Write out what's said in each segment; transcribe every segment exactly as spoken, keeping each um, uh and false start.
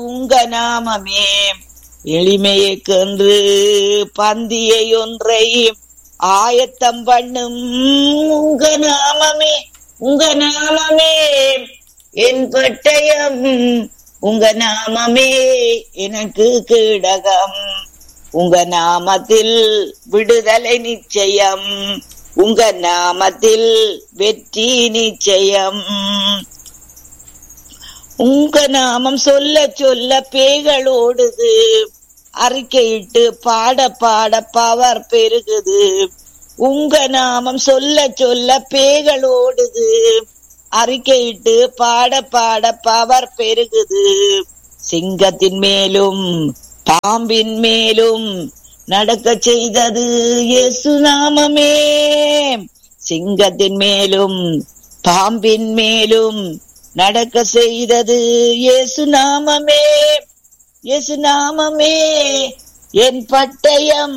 உங்க நாமமே எளிமையென்று பந்தியை ஒன்றை ஆயத்தம் பண்ணும். உங்க நாமமே உங்க நாமமே என் பட்டயம், உங்க நாமமே எனக்கு கீடகம். உங்க நாமத்தில் விடுதலை நிச்சயம், உங்க நாமத்தில் வெற்றி நிச்சயம். உங்க நாமம் சொல்ல சொல்ல பேய்கள் ஓடுது, அறிக்கையிட்டு பாட பாட பவர் பெருகுது. உங்க நாமம் சொல்ல சொல்ல பேய்கள் ஓடுது, அறிக்கையிட்டு பாட பாட பவர் பெருகுது. சிங்கத்தின் மேலும் பாம்பின் மேலும் நடக்க செய்தது இயேசு நாமமே. சிங்கத்தின் மேலும் பாம்பின் மேலும் நடக்க செய்தது இயேசு நாமமே. இயேசு நாமமே என் பட்டயம்,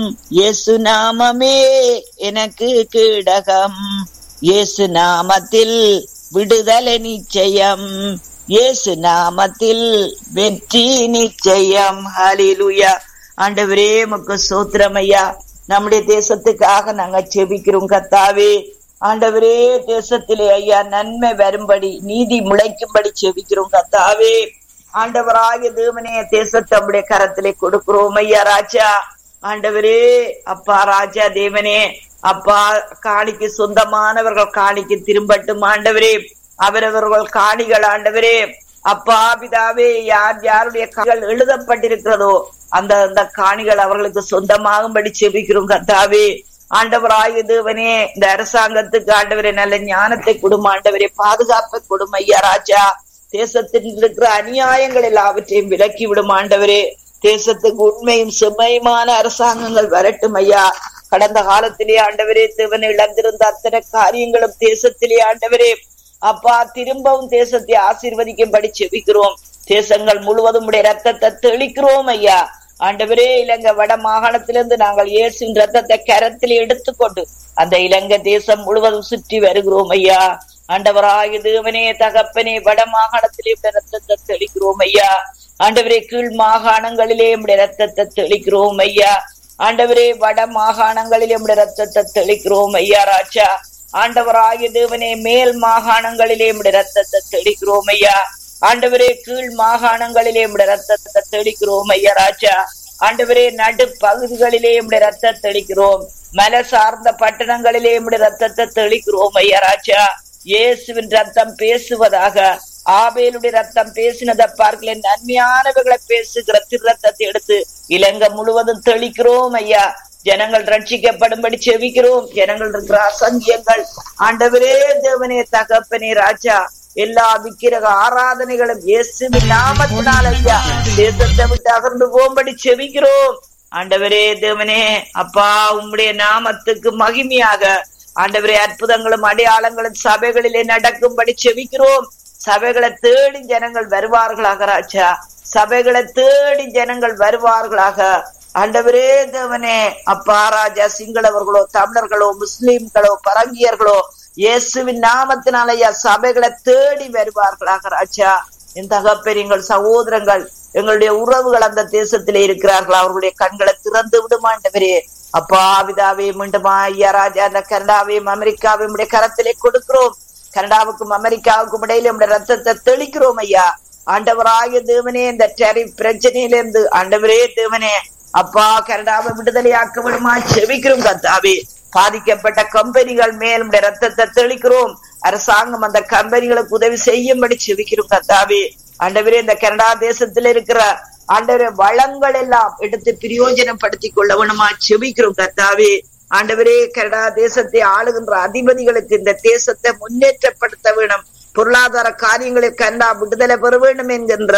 இயேசு நாமமே எனக்கு கீடகம். இயேசு நாமத்தில் விடுதலை நிச்சயம், இயேசு நாமத்தில் வெற்றி நிச்சயம். ஹல்லேலூயா. ஆண்டவரே உமக்கு ஸ்தோத்திரம் ஐயா. நம்முடைய தேசத்துக்காக நாங்க செபிக்கிறோம் கர்த்தாவே. ஆண்டவரே தேசத்திலே ஐயா நன்மை வரும்படி, நீதி முளைக்கும்படி செபிக்கிறோம் கர்த்தாவே. ஆண்டவராகிய தேவனே தேசத்தை நம்முடைய கரத்திலே கொடுக்கிறோம் ஐயா ராஜா. ஆண்டவரே அப்பா ராஜா தேவனே அப்பா, காணிக்கு சொந்தமானவர்கள் காணிக்கு திரும்பட்டும் ஆண்டவரே. அவரவர்கள் காணிகள் ஆண்டவரே அப்பா பிதாவே, யார் யாருடைய காணிகள் எழுதப்பட்டிருக்கிறதோ அந்த அந்த காணிகள் அவர்களுக்கு சொந்தமாகும்படி செபிக்கிறோம் கர்த்தாவே. ஆண்டவராகிய தேவனே இந்த அரசாங்கத்துக்கு ஆண்டவரே நல்ல ஞானத்தை கொடுமை ஆண்டவரே, பாதுகாப்பை கொடுமை ஐயா ராஜா. தேசத்தில் இருக்கிற அநியாயங்கள் எல்லாவற்றையும் விலக்கி விடும் ஆண்டவரே. தேசத்துக்கு உண்மையும் செம்மையுமான அரசாங்கங்கள் வரட்டும் ஐயா. கடந்த காலத்திலே ஆண்டவரே தேவனை இழந்திருந்த அத்தனை காரியங்களும் தேசத்திலே ஆண்டவரே அப்பா திரும்பவும் தேசத்தை ஆசீர்வதிக்கும்படி செபிக்கிறோம். தேசங்கள் முழுவதும் உடைய ரத்தத்தை தெளிக்கிறோம் ஐயா. ஆண்டவரே இலங்கை வட மாகாணத்திலிருந்து நாங்கள் இயேசுவின் ரத்தத்தை கரத்தில் எடுத்துக்கொண்டு அந்த இலங்கை தேசம் முழுவதும் சுற்றி வருகிறோம் ஐயா. ஆண்டவராகிய தேவனே தகப்பனே வட மாகாணத்திலே ரத்தத்தை தெளிக்கிறோம் ஐயா. ஆண்டவரே கீழ் மாகாணங்களிலே உடைய ரத்தத்தை தெளிக்கிறோம் ஐயா. ஆண்டவரே வட மாகாணங்களிலே உடைய ரத்தத்தை தெளிக்கிறோம் ஐயா ராஜா. ஆண்டவராகிய தேவனே மேல் மாகாணங்களிலே உடைய ரத்தத்தை தெளிக்கிறோம் ஐயா. ஆண்டவரே கீழ் மாகாணங்களிலே உடைய ரத்தத்தை தெளிக்கிறோம் ஐயா ராஜா. ஆண்டவரே நடு பகுதிகளிலே உடைய ரத்தத்தை தெளிக்கிறோம், மலை சார்ந்த பட்டணங்களிலே உடைய ரத்தத்தை தெளிக்கிறோம் ஐயா ராஜா. இயேசுவின் ரத்தம் பேசுவதாக. ஆபேலுடைய ரத்தம் பேசினதை பார்க்கல, நன்மையானவர்களை பேசுகிற திரு ரத்தத்தை எடுத்து இலங்கை முழுவதும் தெளிக்கிறோம் ஐயா. ஜனங்கள் ரட்சிக்கப்படும்படி செவிக்கிறோம். ஜனங்கள் இருக்கிற அசங்கியங்கள் ஆண்டவரே தேவனே தகப்பனே ராஜா, எல்லா விக்கிரக ஆராதனைகளும் இயேசுவின் நாமத்தினால் ஐயா தேசத்தை விட்டு அகர்ந்து போகும்படி செவிக்கிறோம். ஆண்டவரே தேவனே அப்பா உம்முடைய நாமத்துக்கு மகிமையாக ஆண்டவரே அற்புதங்களும் அடையாளங்களும் சபைகளிலே நடக்கும்படி செவிக்கிறோம். சபைகளை தேடி ஜனங்கள் வருவார்களாக ராஜா. சபைகளை தேடி ஜனங்கள் வருவார்களாக. ஆண்டவரே தேவனே அப்பா ராஜா, சிங்களவர்களோ தமிழர்களோ முஸ்லிம்களோ பரங்கியர்களோ இயேசுவின் நாமத்தினாலயா சபைகளை தேடி வருவார்களாக ராஜா. என் தகப்பன் எங்கள் சகோதரங்கள் எங்களுடைய உறவுகள் அந்த தேசத்திலே இருக்கிறார்கள், அவர்களுடைய கண்களை திறந்து விடும் ஆண்டவரே. அப்பா பிதாவே மீண்டுமா ஐயா ராஜா அந்த கனடாவையும் அமெரிக்காவையும் உடைய கரத்திலே கொடுக்கிறோம். கனடாவுக்கும் அமெரிக்காவுக்கும் இடையில உடைய ரத்தத்தை தெளிக்கிறோம் ஐயா. ஆண்டவராகிய தேவனே இந்த டெரிஃப் பிரச்சனையிலிருந்து ஆண்டவரே தேவனே அப்பா கனடாவை விடுதலையாக்க விடுமா செபிக்கிறோம் கர்த்தாவே. பாதிக்கப்பட்ட கம்பெனிகள் மேல் உடைய ரத்தத்தை தெளிக்கிறோம். அரசாங்கம் அந்த கம்பெனிகளுக்கு உதவி செய்யும்படி செபிக்கிறோம் கர்த்தாவே. ஆண்டவரே இந்த கனடா தேசத்துல இருக்கிற ஆண்டவரே வளங்கள் எல்லாம் எடுத்து பிரயோஜனப்படுத்தி கொள்ள வேணுமா செபிக்கிறோம் கர்த்தாவே. ஆண்டவரே கனடா தேசத்தை ஆளுகின்ற அதிபதிகளுக்கு இந்த தேசத்தை முன்னேற்றப்படுத்த வேணும், பொருளாதார காரியங்களில் கனடா விடுதலை பெற வேண்டும் என்கின்ற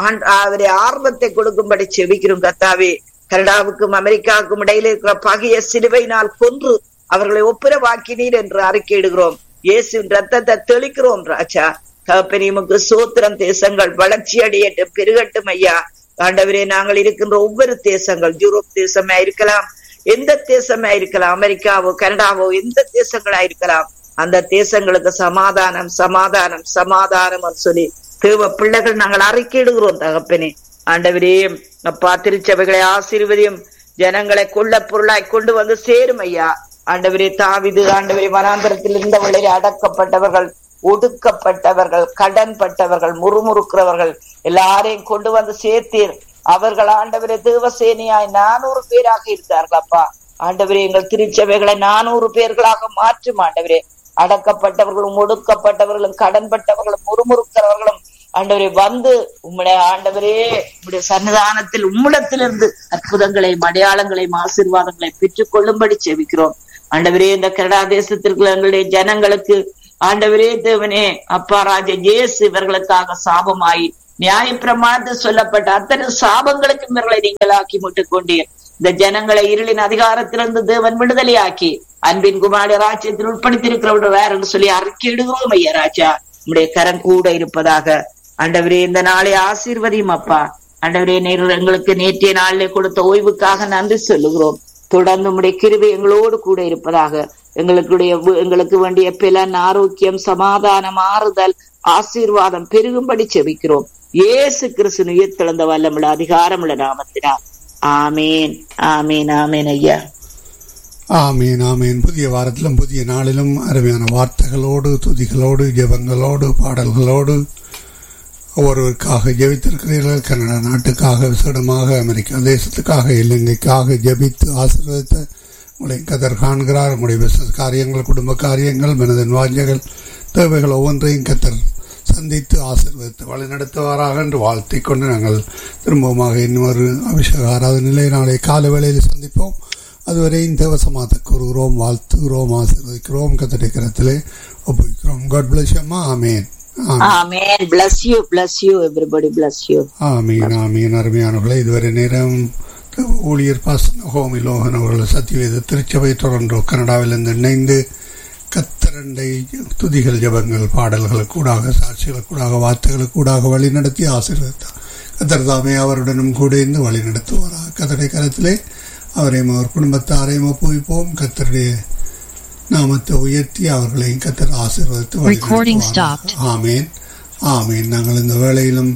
அவரை ஆர்வத்தை கொடுக்கும்படி செபிக்கிறோம் கர்த்தாவே. கனடாவுக்கும் அமெரிக்காவுக்கும் இடையில இருக்கிற பகைய சிலுவையினால் கொன்று அவர்களை ஒப்புரவாக்கினீர் என்று அறிக்கையிடுகிறோம். இயேசுவின் ரத்தத்தை தெளிக்கிறோம் ராஜா. தகப்பனே சோத்திரம். தேசங்கள் வளர்ச்சி அடையட்டும், பெருகட்டும் ஐயா. ஆண்டவரே நாங்கள் இருக்கின்ற ஒவ்வொரு தேசங்கள், யூரோப் தேசமா இருக்கலாம், எந்த தேசமா இருக்கலாம், அமெரிக்காவோ கனடாவோ எந்த தேசங்களா இருக்கலாம், அந்த தேசங்களுக்கு சமாதானம் சமாதானம் சமாதானம் சொல்லி தேவ பிள்ளைகள் நாங்கள் அறிக்கையிடுகிறோம் தகப்பனே. ஆண்டவரே அப்பா, திருச்சபைகளை ஆசீர்வதியும், ஜனங்களை கொள்ள பொருளாய் கொண்டு வந்து சேரும் ஐயா. ஆண்டவரே தாவீது ஆண்டவரே வனாந்தரத்தில் இருந்தவர்களே, அடக்கப்பட்டவர்கள், ஒடுக்கப்பட்டவர்கள், கடன் பட்டவர்கள், முறுமுறுக்கிறவர்கள் எல்லாரையும் கொண்டு வந்து சேர்த்தீர். அவர்கள் ஆண்டவரே தேவசேனியாய் நானூறு பேராக இருந்தார்கள் அப்பா. ஆண்டவரே எங்கள் திருச்சபைகளை நானூறு பேர்களாக மாற்றும் ஆண்டவரே. அடக்கப்பட்டவர்களும் ஒடுக்கப்பட்டவர்களும் கடன்பட்டவர்களும் முறுமுறுக்கிறவர்களும் ஆண்டவரே வந்து உம்முடைய ஆண்டவரே உம்முடைய சன்னிதானத்தில் உம்மிடத்திலிருந்து அற்புதங்களையும் அடையாளங்களையும் ஆசீர்வாதங்களையும் பெற்றுக் கொள்ளும்படி செபிக்கிறோம். ஆண்டவரே இந்த கனடா தேசத்திற்கு எங்களுடைய ஜனங்களுக்கு ஆண்டவரே தேவனே அப்பா ராஜா இயேசு இவர்களுக்காக சாபமாயி நியாய பிரமாணத்தில் சொல்லப்பட்ட அத்தனை சாபங்களுக்கும் இவர்களை நீங்களாக்கி முட்டுக் கொண்டீர். இந்த ஜனங்களை இருளின் அதிகாரத்திலிருந்து தேவன் விடுதலையாக்கி அன்பின் குமார ராஜ்யத்தில் உட்படுத்தியிருக்கிறவர்கள் வேற என்று சொல்லி அறிக்கையிடுகிறோம் ஐயா ராஜா. உங்களுடைய கரம் கூட இருப்பதாக ஆண்டவரே இந்த நாளை ஆசீர்வதியும் அப்பா. ஆண்டவரே நேரு எங்களுக்கு நேற்றைய நாளிலே கொடுத்த ஓய்வுக்காக நன்றி சொல்லுகிறோம். தொடர்ந்து உம்முடைய கிருபை எங்களோடு கூட இருப்பதாக. எங்களுடைய எங்களுக்கு வேண்டிய பலன், ஆரோக்கியம், சமாதானம், ஆறுதல், ஆசீர்வாதம் பெருகும்படி செபிக்கிறோம். இயேசு கிறிஸ்து உயிர்த்தெழுந்த வல்லமுள்ள அதிகாரமுள்ள நாமத்தினால் ஆமேன், ஆமேன், ஆமேன் ஐயா. ஆமீன், ஆமீன். புதிய வாரத்திலும் புதிய நாளிலும் அருமையான வார்த்தைகளோடு, துதிகளோடு, ஜெபங்களோடு, பாடல்களோடு ஒவ்வொருவருக்காக ஜெபித்திருக்கிறீர்கள். கனடா நாட்டுக்காக, விசேடமாக அமெரிக்கா தேசத்துக்காக, இலங்கைக்காக ஜெபித்து ஆசீர்வதித்த உங்களை கத்தர் காண்கிறார். உங்களுடைய பிசினஸ் காரியங்கள், குடும்ப காரியங்கள், மனதின் வாஞ்சைகள், தேவைகள் ஒவ்வொன்றையும் கத்தர் சந்தித்து ஆசீர்வதித்து வழிநடத்துவாராக என்று வாழ்த்தி கொண்டு நாங்கள் திரும்பமாக இன்னொரு அபிஷேக ஆராதனை நாளை காலை வேளையில் சந்திப்போம். அதுவரை தேவசமாத்த கூறுகிறோம், வாழ்த்துகிறோம், ஆசீர்வதிக்கிறோம், கத்தருடைய கரத்திலே ஒப்புவிக்கிறோம். God bless you அம்மா. ஆமேன், ஆமேன். bless you, bless you, everybody bless you. ஆமீன், ஆமீன். அருமையானவர்களே, இதுவரை நேரம் ஊழியர் பாஸ்டர் ஹோமி லோகன் அவர்கள் சத்தியவேத திருச்சபை டொரண்டோ கனடாவிலிருந்து இணைந்து கத்தரண்டை துதிகள், ஜபங்கள், பாடல்கள் கூடாக, சாட்சிகள் கூடாக, வார்த்தைகள் கூடாக வழி நடத்தி ஆசீர்வதித்தார். கத்தர் தாமே அவருடனும் கூட இருந்து வழி நடத்துவாராக. கத்தருடைய கரத்திலே அவரையும் அவர் குடும்பத்தாரையும் ஒப்புவிப்போம். கத்தருடைய நாமத்தை உயர்த்தி அவர்களையும் கத்தர் ஆசீர்வதித்து ஆமேன், ஆமேன். நாங்கள் இந்த வேளையிலும்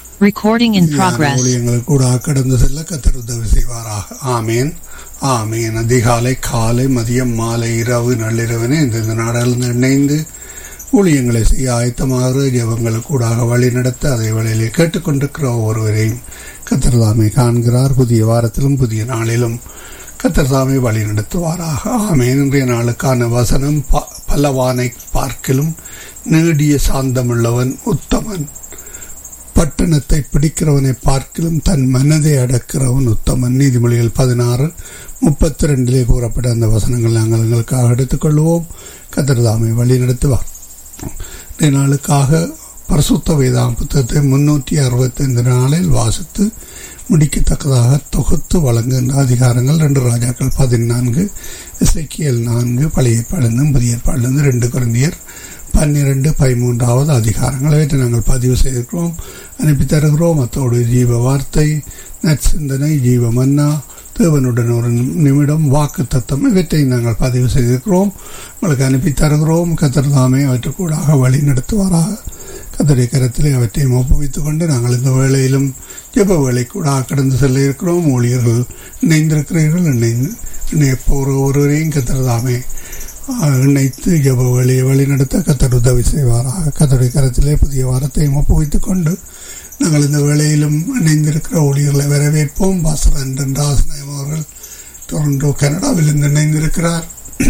ஊழியங்கள் கூட கடந்து செல்ல கத்தர் உதவி செய்வாராக. ஆமேன், ஆமேன். அதிகாலை, காலை, மதியம், மாலை, இரவு, நள்ளிரவனே இந்த நாடாளில் இணைந்து ஊழியங்களை செய்ய ஆயத்தமாக ஜெபங்களுக்கு கூடாக வழி நடத்த அதை வேளையிலே கேட்டுக்கொண்டிருக்கிற ஒவ்வொருவரையும் கத்தர் தாமே காண்கிறார். புதிய வாரத்திலும் புதிய நாளிலும் கத்தர் தாமே வழி நடத்துவாராக. ஆமேன். இன்றைய நாளுக்கான வசனம், பலவானை பார்க்கிலும் நீடிய சாந்தமுள்ளவன் உத்தமன், பட்டணத்தை பிடிக்கிறவனை பார்க்கிலும் தன் மனதை அடக்கிறவன் உத்தமன். நீதிமொழிகள் பதினாறு முப்பத்தி ரெண்டிலே கூறப்பட்ட அந்த வசனங்கள் நாங்கள் எங்களுக்காக எடுத்துக்கொள்வோம். கத்தர் தாமே வழி நடத்துவார். இன்றைய நாளுக்காக பரிசுத்த வேதாகம புத்தகத்தை முன்னூற்றி அறுபத்தி ஐந்து நாளில் வாசித்து முடிக்கத்தக்கதாக தொகுத்து வழங்குகின்ற அதிகாரங்கள் ரெண்டு ராஜாக்கள் பதினான்கு, எசேக்கியேல் நான்கு, பழைய ஏற்பாடிலிருந்தும் புதிய ஏற்பாடிலிருந்து ரெண்டு கொரிந்தியர் பன்னிரண்டு பதிமூன்றாவது அதிகாரங்களை நாங்கள் பதிவு செய்திருக்கிறோம், அனுப்பி தருகிறோம். அத்தோடு ஜீவ வார்த்தை, நற்சிந்தனை, ஜீவ மன்னா, தேவனுடன் ஒரு நிமிடம், வாக்கு தத்தம் இவற்றை நாங்கள் பதிவு செய்திருக்கிறோம், உங்களுக்கு அனுப்பி தருகிறோம். கத்தர் தாமே அவற்றுக்கூடாக வழி நடத்துவாராக. கத்தருடைய கரத்திலே அவற்றையும் ஒப்புவித்துக் கொண்டு நாங்கள் இந்த வேளையிலும் ஜெப வேலை கூட கடந்து செல்ல இருக்கிறோம். ஊழியர்கள் இணைந்திருக்கிறீர்கள். இணைந்து இணைய போகிற ஒருவரையும் கத்தர் தாமே இணைத்து ஜெப வேலையை வழி நடத்த கத்தர் உதவி செய்வாராக. கத்தருடைய கரத்திலே புதிய வாரத்தையும் ஒப்புவித்துக் கொண்டு நாங்கள் இந்த வேளையிலும் இணைந்திருக்கிற ஊழியர்களை வரவேற்போம். பாஸ்டர் அண்டன் ராசநாயம் அவர்கள் டொரண்டோ கனடாவில் இருந்து இணைந்திருக்கிறார்.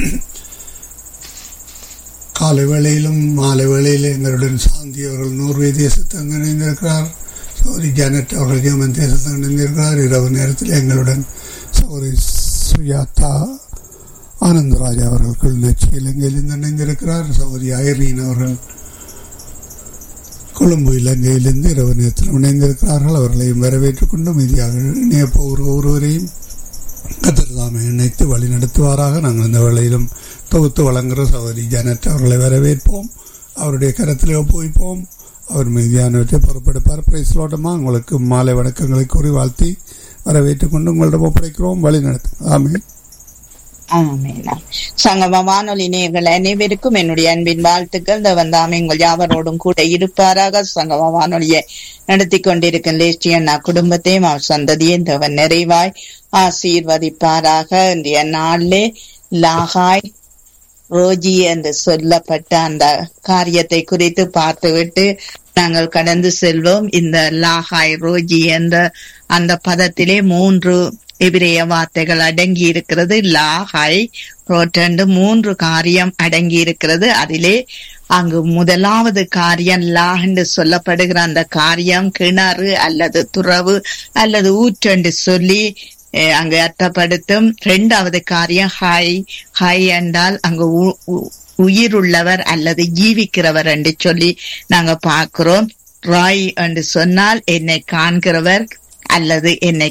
காலை வேளையிலும் மாலை வேளையில் எங்களுடன் சாந்தி அவர்கள் நோர்வே தேசத்தில் இணைந்திருக்கிறார். சௌரி ஜானட் அவர்கள் ஜெர்மன் தேசத்தில் இணைந்திருக்கிறார். இரவு நேரத்தில் எங்களுடன் சௌரி சுயாத்தா ஆனந்தராஜா அவர்கள் கிளிநொச்சி இலங்கையிலிருந்து இணைந்திருக்கிறார். சௌரி ஐரீன் அவர்கள் கொழும்பு இலங்கையிலிருந்து இரவு நேரத்தில் இணைந்திருக்கிறார்கள். அவர்களையும் வரவேற்றுக் கொண்டு மீதியாக இணைய போகிற ஒருவரையும் கத்தர் தாமே இணைத்து வழி நடத்துவாராக. நாங்கள் இந்த வேளையிலும் தொகுத்து வழங்குகிற சௌரி ஜானட் அவர்களை வரவேற்போம். அவருடைய கரத்தில் ஒப்புவிப்போம். அவர் மீதியானவற்றை பொறுப்பெடுப்பார். பிரைஸ்லோட்டமா உங்களுக்கு மாலை வணக்கங்களை கூறி வாழ்த்தி வரவேற்றுக் கொண்டு உங்களிடம் ஒப்படைக்கிறோம். வழி நடத்தும். ஆமீன், ஆமென். சங்கம வானொலி நேயர்கள் அனைவருக்கும் என்னுடைய அன்பின் வாழ்த்துக்கள். தேவன் தாமே உங்கள் யாவரோடும் கூட இருப்பாராக. சங்கம வானொலியை நடத்தி கொண்டிருக்கும் லேஸ்டியன்னா குடும்பத்தையும் அவர் சந்ததியும் தேவன் நிறைவாய் ஆசீர்வதிப்பாராக. இன்றைய நாளிலே லாகாய் ரோஜி என்று சொல்லப்பட்ட அந்த காரியத்தை குறித்து பார்த்துவிட்டு நாங்கள் கடந்து செல்வோம். இந்த லாகாய் ரோஜி என்ற அந்த பதத்திலே மூன்று எபிரேய வார்த்தைகள் அடங்கி இருக்கிறது. லாகாய் ரோட்டண்டு மூன்று காரியம் அடங்கி இருக்கிறது. அதிலே அங்கு முதலாவது காரியம் லா என்று சொல்லப்படுகிற அந்த காரியம் கிணறு அல்லது துறவு அல்லது ஊற்றென்று சொல்லி அங்கு அர்த்தப்படுத்தும். இரண்டாவது காரியம் ஹாய் ஹாய் என்றால் அங்கு உயிருள்ளவர் அல்லது ஜீவிக்கிறவர் என்று சொல்லி நாங்க பார்க்கிறோம். ராய் என்று சொன்னால் என்னை காண்கிறவர் அல்லது என்னை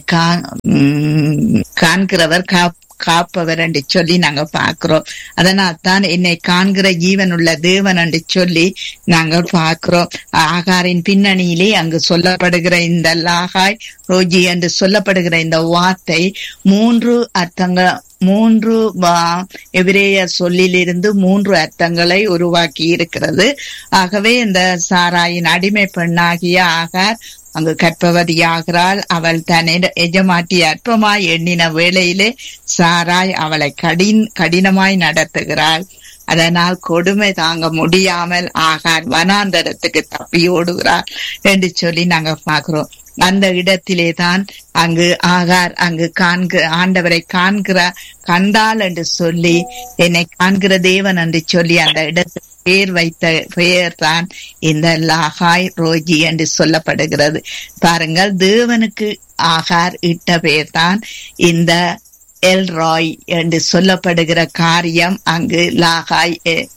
காண்கிறவர் காப்பவர் என்று சொல்லி நாங்க பார்க்கிறோம். அதனால் தான் என்னை காண்கிற ஜீவன் உள்ள தேவன் என்று சொல்லி நாங்கள் பார்க்கிறோம். ஆகாரின் பின்னணியிலே அங்கு சொல்லப்படுகிற இந்த லாகாய் ரோஜி என்று சொல்லப்படுகிற இந்த வார்த்தை மூன்று அர்த்தங்கள் மூன்று எபிரேய சொல்லிலிருந்து மூன்று அர்த்தங்களை உருவாக்கி இருக்கிறது. ஆகவே இந்த சாராயின் அடிமை பெண்ணாகிய ஆகார் அங்கு கற்பவதியாகிறாள். அவள் தன் எஜமாட்டி அற்பமாய் எண்ணின வேளையிலே சாராய் அவளை கடின் கடினமாய் நடத்துகிறாள். அதனால் கொடுமை தாங்க முடியாமல் ஆகார் வனாந்தரத்துக்கு தப்பி ஓடுகிறார் என்று சொல்லி நாங்க பார்க்கிறோம். அந்த இடத்திலே தான் அங்கு ஆகார் அங்கு காண்கிற ஆண்டவரை காண்கிற கண்டாள் என்று சொல்லி என்னை காண்கிற தேவன் என்று சொல்லி அந்த இடத்தில் பெயர் வைத்த பெயர் தான் இந்த லாகாய் ரோஜி என்று சொல்லப்படுகிறது. பாருங்கள், தேவனுக்கு ஆகார் இட்ட பெயர் தான் இந்த எல் ராய் என்று சொல்லப்படுகிற காரியம் அங்கு லாகாய்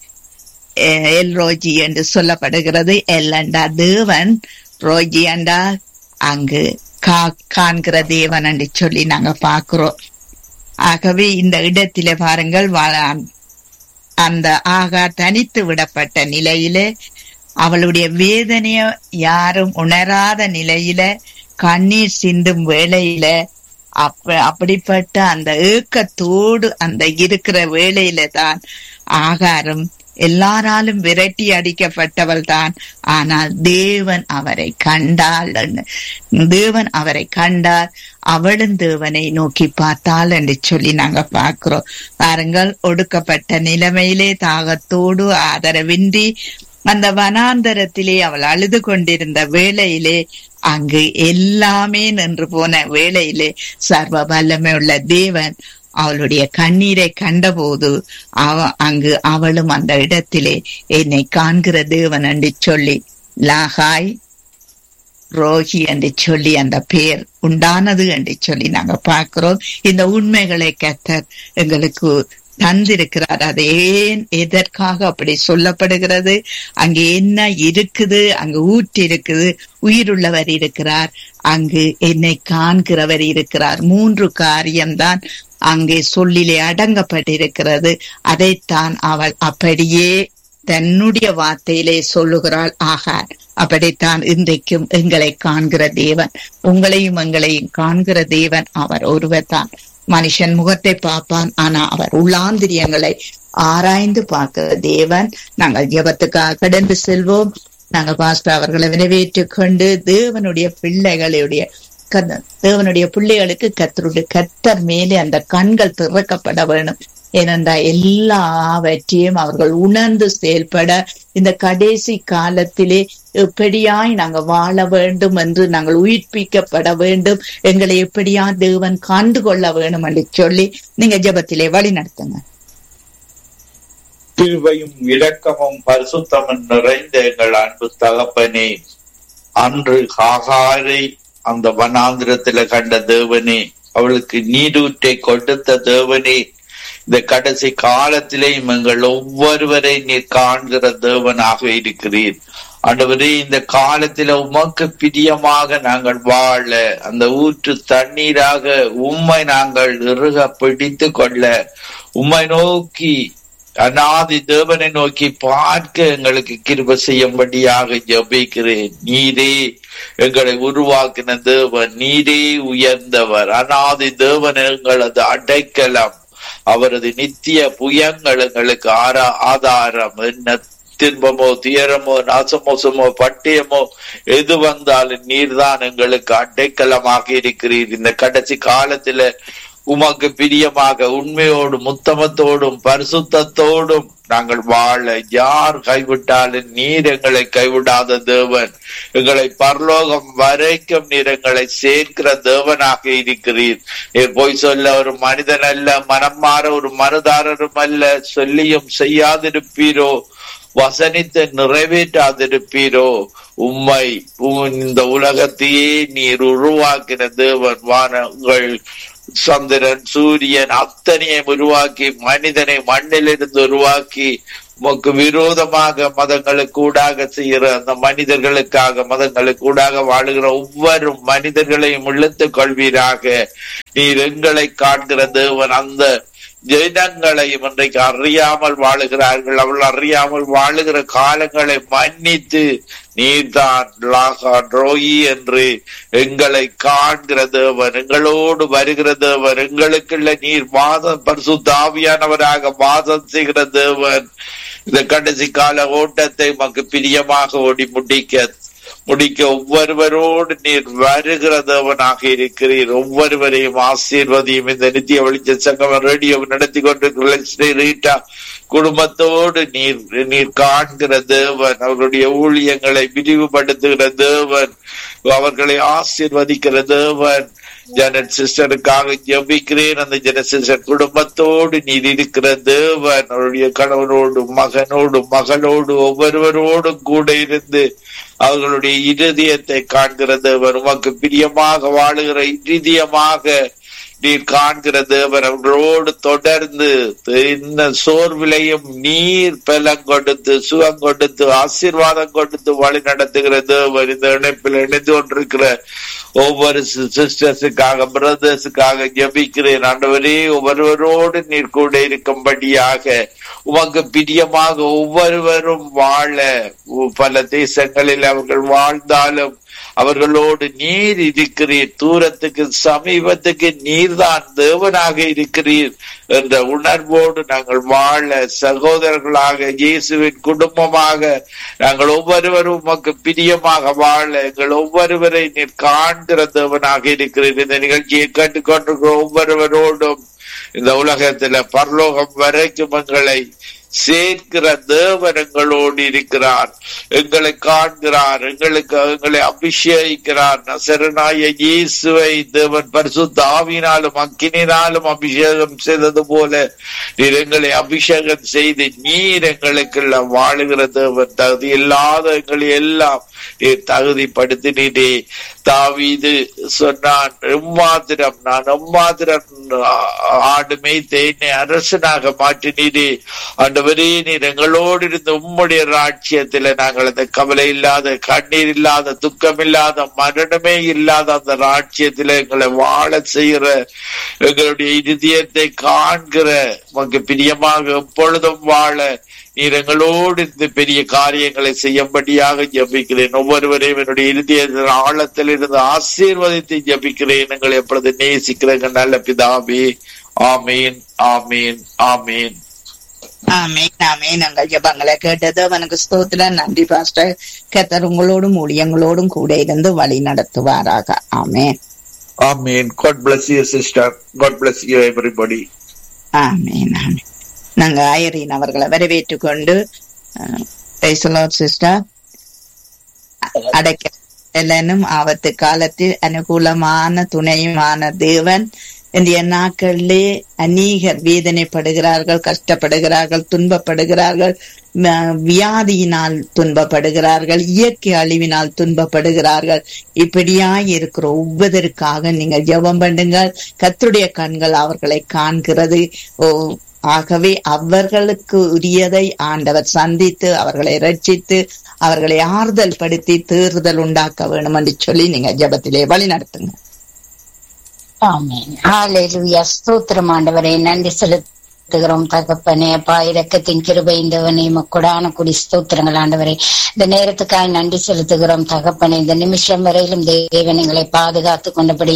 எல் ரோஜி என்று சொல்லப்படுகிறது. எல் என்றா தேவன், ரோஜி என்றா அங்கு காண்கிற தேவன் என்று சொல்லி நாங்க பார்க்கிறோம். ஆகவே இந்த இடத்திலே பாருங்கள், அந்த ஆகார் தனித்து விடப்பட்ட நிலையிலே அவளுடைய வேதனைய யாரும் உணராத நிலையில கண்ணீர் சிந்தும் வேளையில அப்ப அப்படிப்பட்ட அந்த ஏக்கத்தோடு அந்த இருக்கிற வேளையில தான் ஆகாரம் எல்லாராலும் விரட்டி அடிக்கப்பட்டவள் தான். ஆனால் தேவன் அவரை கண்டாள். தேவன் அவரை கண்டார், அவளும் தேவனை நோக்கி பார்த்தாள் என்று சொல்லி நாங்க பார்க்கிறோம். பாருங்கள், ஒடுக்கப்பட்ட நிலைமையிலே தாகத்தோடு ஆதரவின்றி அந்த வனாந்தரத்திலே அவள் அழுது கொண்டிருந்த வேளையிலே அங்கு எல்லாமே நின்று போன வேளையிலே சர்வ வல்லமை உள்ள தேவன் அவளுடைய கண்ணீரை கண்டபோது அவ அங்கு அவளும் அந்த இடத்திலே என்னை காண்கிற தேவன் என்று சொல்லி லாகாய் ரோஹி என்று சொல்லி அந்த பெயர் உண்டானது என்று சொல்லி நாங்க பார்க்கிறோம். இந்த உண்மைகளை கர்த்தர் எங்களுக்கு தந்திருக்கிறார். அது ஏன் எதற்காக அப்படி சொல்லப்படுகிறது, அங்கு என்ன இருக்குது, அங்கு ஊற்றி இருக்குது, உயிருள்ளவர் இருக்கிறார், அங்கு என்னை காண்கிறவர் இருக்கிறார். மூன்று காரியம்தான் அங்கே சொல்லிலே அடங்கப்பட்டிருக்கிறது. அதைத்தான் அவள் அப்படியே தன்னுடைய வார்த்தையிலே சொல்லுகிறாள் ஆகார். அப்படித்தான் இன்றைக்கும் எங்களை காண்கிற தேவன், உங்களையும் எங்களையும் காண்கிற தேவன் அவர் ஒருவர் தான். மனுஷன் முகத்தை பார்ப்பான், ஆனா அவர் உள்ளாந்திரியங்களை ஆராய்ந்து பார்க்கிற தேவன். நாங்கள் ஜெபத்துக்காக கடந்து செல்வோம். நாங்கள் பாஸ்டர் அவர்களை நிறைவேற்றிக் கொண்டு தேவனுடைய பிள்ளைகளுடைய தேவனுடைய பிள்ளைகளுக்கு கத்தருடைய கத்தர் மேலே அந்த கண்கள் திறக்கப்பட வேணும். ஏனென்றால் எல்லாவற்றையும் அவர்கள் உணர்ந்து செயல்பட இந்த கடைசி காலத்திலே எப்படியாய் நாங்கள் வாழ வேண்டும் என்று நாங்கள் உயிர்ப்பிக்கப்பட வேண்டும், எங்களை எப்படியா தேவன் கண்டு கொள்ள வேணும் என்று சொல்லி நீங்க ஜெபத்திலே வழி நடத்துங்க. கிருபையும் இரக்கமும் பரிசுத்தமும் நிறைந்த எங்கள் அன்பு தகப்பனே, அன்று ஆகாரை அந்த வனாந்திரத்தில கண்ட தேவனே, அவளுக்கு நீரூற்றை கொடுத்த தேவனே, இந்த கடைசி காலத்திலேயும் எங்கள் ஒவ்வொருவரை நீர் காண்கிற தேவனாக இருக்கிறீர். ஆண்டவரே, இந்த காலத்தில உமக்கு பிரியமாக நாங்கள் வாழ, அந்த ஊற்று தண்ணீராக உம்மை நாங்கள் இறுக பிடித்து கொள்ள, உம்மை நோக்கி அநாதி தேவனை நோக்கி பார்க்க எங்களுக்கு கிருபை செய்யும்படியாக ஜெபிக்கிறேன். நீரே எங்களை உருவாக்கின தேவன், நீரே உயர்ந்தவர், அநாதி தேவன் எங்களது அடைக்கலம். அவரது நித்திய புயங்கள் எங்களுக்கு ஆரா ஆதாரம். என்ன துன்பமோ துயரமோ நாசமோசமோ பட்டயமோ எது வந்தாலும் நீர்தான் எங்களுக்கு அடைக்கலமாக இருக்கிறீர். இந்த கடைசி காலத்துல உமக்கு பிரியமாக உண்மையோடும் உத்தமத்தோடும் பரிசுத்தத்தோடும் நாங்கள் வாழ யார் கைவிட்டாலும் நீர் எங்களை கைவிடாத தேவன். எங்களை பரலோகம் வரைக்கும் நீர் எங்களை சேர்க்கிற தேவனாக இருக்கிறீர். நீர் போய் சொல்ல ஒரு மனிதன் அல்ல, மனம் மாற ஒரு மனதாரரும் அல்ல. சொல்லியும் செய்யாதிருப்பீரோ, வசனித்து நிறைவேற்றாதிருப்பீரோ. உம்மை இந்த உலகத்தையே நீர் உருவாக்கின தேவன். வானங்கள் சந்திரன் சூரியன் அத்தனையும் உருவாக்கி மனிதனை மண்ணிலிருந்து உருவாக்கி உமக்கு விரோதமாக மதங்களுக்கு ஊடாக செய்கிற அந்த மனிதர்களுக்காக மதங்களுக்கு ஊடாக வாழுகிற ஒவ்வொரு மனிதர்களையும் இழுத்துக் கொள்வீராக. நீர் எங்களை காண்கிற தேவன். அந்த ஜனங்களையும் இன்றைக்கு அறியாமல் வாழுகிறார்கள். அவள் அறியாமல் வாழுகிற காலங்களை மன்னித்து நீர்தான் ரோயி என்று எங்களை காண்கிற தேவன், எங்களோடு வருகிற தேவன், எங்களுக்குள்ள நீர் வாதம் பரிசுத்த ஆவியானவராக வாதம் செய்கிற தேவன். இந்த கடைசி கால ஓட்டத்தை மக்கு பிரியமாக ஓடி முடிக்க முடிக்க ஒவ்வொருவரோடு நீர் வருகிற தேவனாக இருக்கிறீர். ஒவ்வொருவரையும் ஆசீர்வதியும். இந்த நித்திய வெளிச்ச சங்கம் ரேடியோ நடத்தி கொண்டிருக்கிற குடும்பத்தோடு நீர் நீர் காண்கிற தேவன். அவர்களுடைய ஊழியங்களை விரிவுபடுத்துகிற தேவன், அவர்களை ஆசீர்வதிக்கிற தேவன். ஜெனட் சிஸ்டருக்காக ஜெபிக்கிறேன். அந்த ஜெனட் சிஸ்டர் குடும்பத்தோடு நீர் இருக்கிற தேவன். அவருடைய கணவனோடும் மகனோடும் மகளோடு ஒவ்வொருவரோடும் கூட இருந்து அவர்களுடைய இருதயத்தை காண்கிற தேவன். உமக்கு பிரியமாக வாழுகிற இருதயமாக நீர் காண்கிற தேவன். அவர்களோடு தொடர்ந்து இந்த சோர்விலையும் நீர் பலம் கொடுத்து சுகம் கொடுத்து ஆசீர்வாதம் கொடுத்து வழி நடத்துகிற தேவன். இந்த இணைப்பில் இணைந்து கொண்டிருக்கிற ஒவ்வொரு சிஸ்டர்ஸுக்காக பிரதர்ஸுக்காக ஜெபிக்கிறேன். ஆண்டவரே, ஒவ்வொருவரோடு நீர் கூட இருக்கும்படியாக உமக்கு பிரியமாக ஒவ்வொருவரும் வாழ, பல தேசங்களில் அவர்கள் வாழ்ந்தாலும் அவர்களோடு நீர் இருக்கிறீர். தூரத்துக்கு சமீபத்துக்கு நீர்தான் தேவனாக இருக்கிறீர் என்ற உணர்வோடு நாங்கள் வாழ, சகோதரர்களாக இயேசுவின் குடும்பமாக நாங்கள் ஒவ்வொருவரும் உமக்கு பிரியமாக வாழ எங்கள் ஒவ்வொருவரை நீர் காண்கிற தேவனாக இருக்கிறீர். இந்த நிகழ்ச்சியை கேட்டுக்கொண்டிருக்கிற ஒவ்வொருவரோடும் இந்த உலகத்துல பரலோகம் வரைக்கும் எங்களை சேர்க்கிற தேவன் எங்களோடு இருக்கிறார். எங்களை காண்கிறார், எங்களுக்கு எங்களை அபிஷேகிக்கிறார். நசரனாய இயேசுவை தேவன் பரிசுத்த ஆவியினாலும் அக்கினினாலும் அபிஷேகம் செய்தது போல நீர் எங்களை அபிஷேகம் செய்து நீர் எங்களுக்குள்ள வாழுகிற தேவன். தகுதி இல்லாத எங்களை எல்லாம் நீர் தகுதிப்படுத்தினீரே. தாவீது சொன்னான், எம்மாத்திரம் நான் எம்மாத்திரம் ஆடு மேய்த்து என்னை அரசனாக மாற்றினீரே. ஆண்டவரே, நீர் எங்களோடு இருந்த உம்முடைய ராஜ்யத்துல நாங்கள் அந்த கவலை இல்லாத, கண்ணீர் இல்லாத, துக்கம் இல்லாத, மரணமே இல்லாத அந்த ராஜ்யத்துல எங்களை வாழ செய்கிற, எங்களுடைய இருதயத்தை காண்கிற, உமக்கு பிரியமாக எப்பொழுதும் வாழ நீர் எங்களோடு இருந்து பெரிய காரியங்களை செய்யும்படியாக ஜபிக்கிறேன். ஒவ்வொருவரையும் என்னுடைய இருதய ஆழத்தில் இருந்து ஆசீர்வதித்து ஜபிக்கிறேன். எங்களை எப்பொழுது நேசிக்கிறேங்க நல்ல பிதாவே. ஆமீன், ஆமீன், ஆமீன். ஆமீன், ஆமீன். எங்கள் ஜெபங்களை கேட்டது அவனுக்கு ஸ்தோத்திரம். நன்றி பாஸ்டர். கர்த்தர் உங்களோடும் ஊழியங்களோடும் கூட இருந்து வழி நடத்துவாராக. ஆமீன், ஆமீன். God bless you sister. God bless you everybody. ஆமீன், ஆமீன். நாங்க ஐரீன் அவர்களை வரவேற்று கொண்டு சிஸ்டர் அடைக்கலும் ஆபத்து காலத்தில் அனுகூலமான துணையுமான தேவன். இந்திய நாட்களிலே அநேகர் வேதனைப்படுகிறார்கள், கஷ்டப்படுகிறார்கள், துன்பப்படுகிறார்கள், வியாதியினால் துன்பப்படுகிறார்கள், இயற்கை அழிவினால் துன்பப்படுகிறார்கள். இப்படியாய் இருக்கிற ஒவ்வொருவருக்காக நீங்கள் ஜெபம் பண்ணுங்கள். கர்த்தருடைய கண்கள் அவர்களை காண்கிறது. ஓ ஆகவே அவர்களுக்கு உரியதை ஆண்டவர் சந்தித்து அவர்களை ரட்சித்து அவர்களை ஆறுதல் படுத்தி தேறுதல் உண்டாக்க வேண்டும் என்று சொல்லி நீங்க ஜெபத்திலே வழி நடத்துங்க. ஆமென். ஹல்லேலூயா. ஸ்தோத்திரம் ஆண்டவரே, நன்றி செலுத்துகிறோம் தகப்பனே. அப்பா, இரக்கத்தின் கிருபை இந்தவனே கொடான குடி ஸ்தோத்திரங்கள் ஆண்டவரே. இந்த நேரத்துக்காக நன்றி செலுத்துகிறோம் தகப்பனே. இந்த நிமிஷம் வரையிலும் தேவன் எங்களை பாதுகாத்து கொண்டபடியா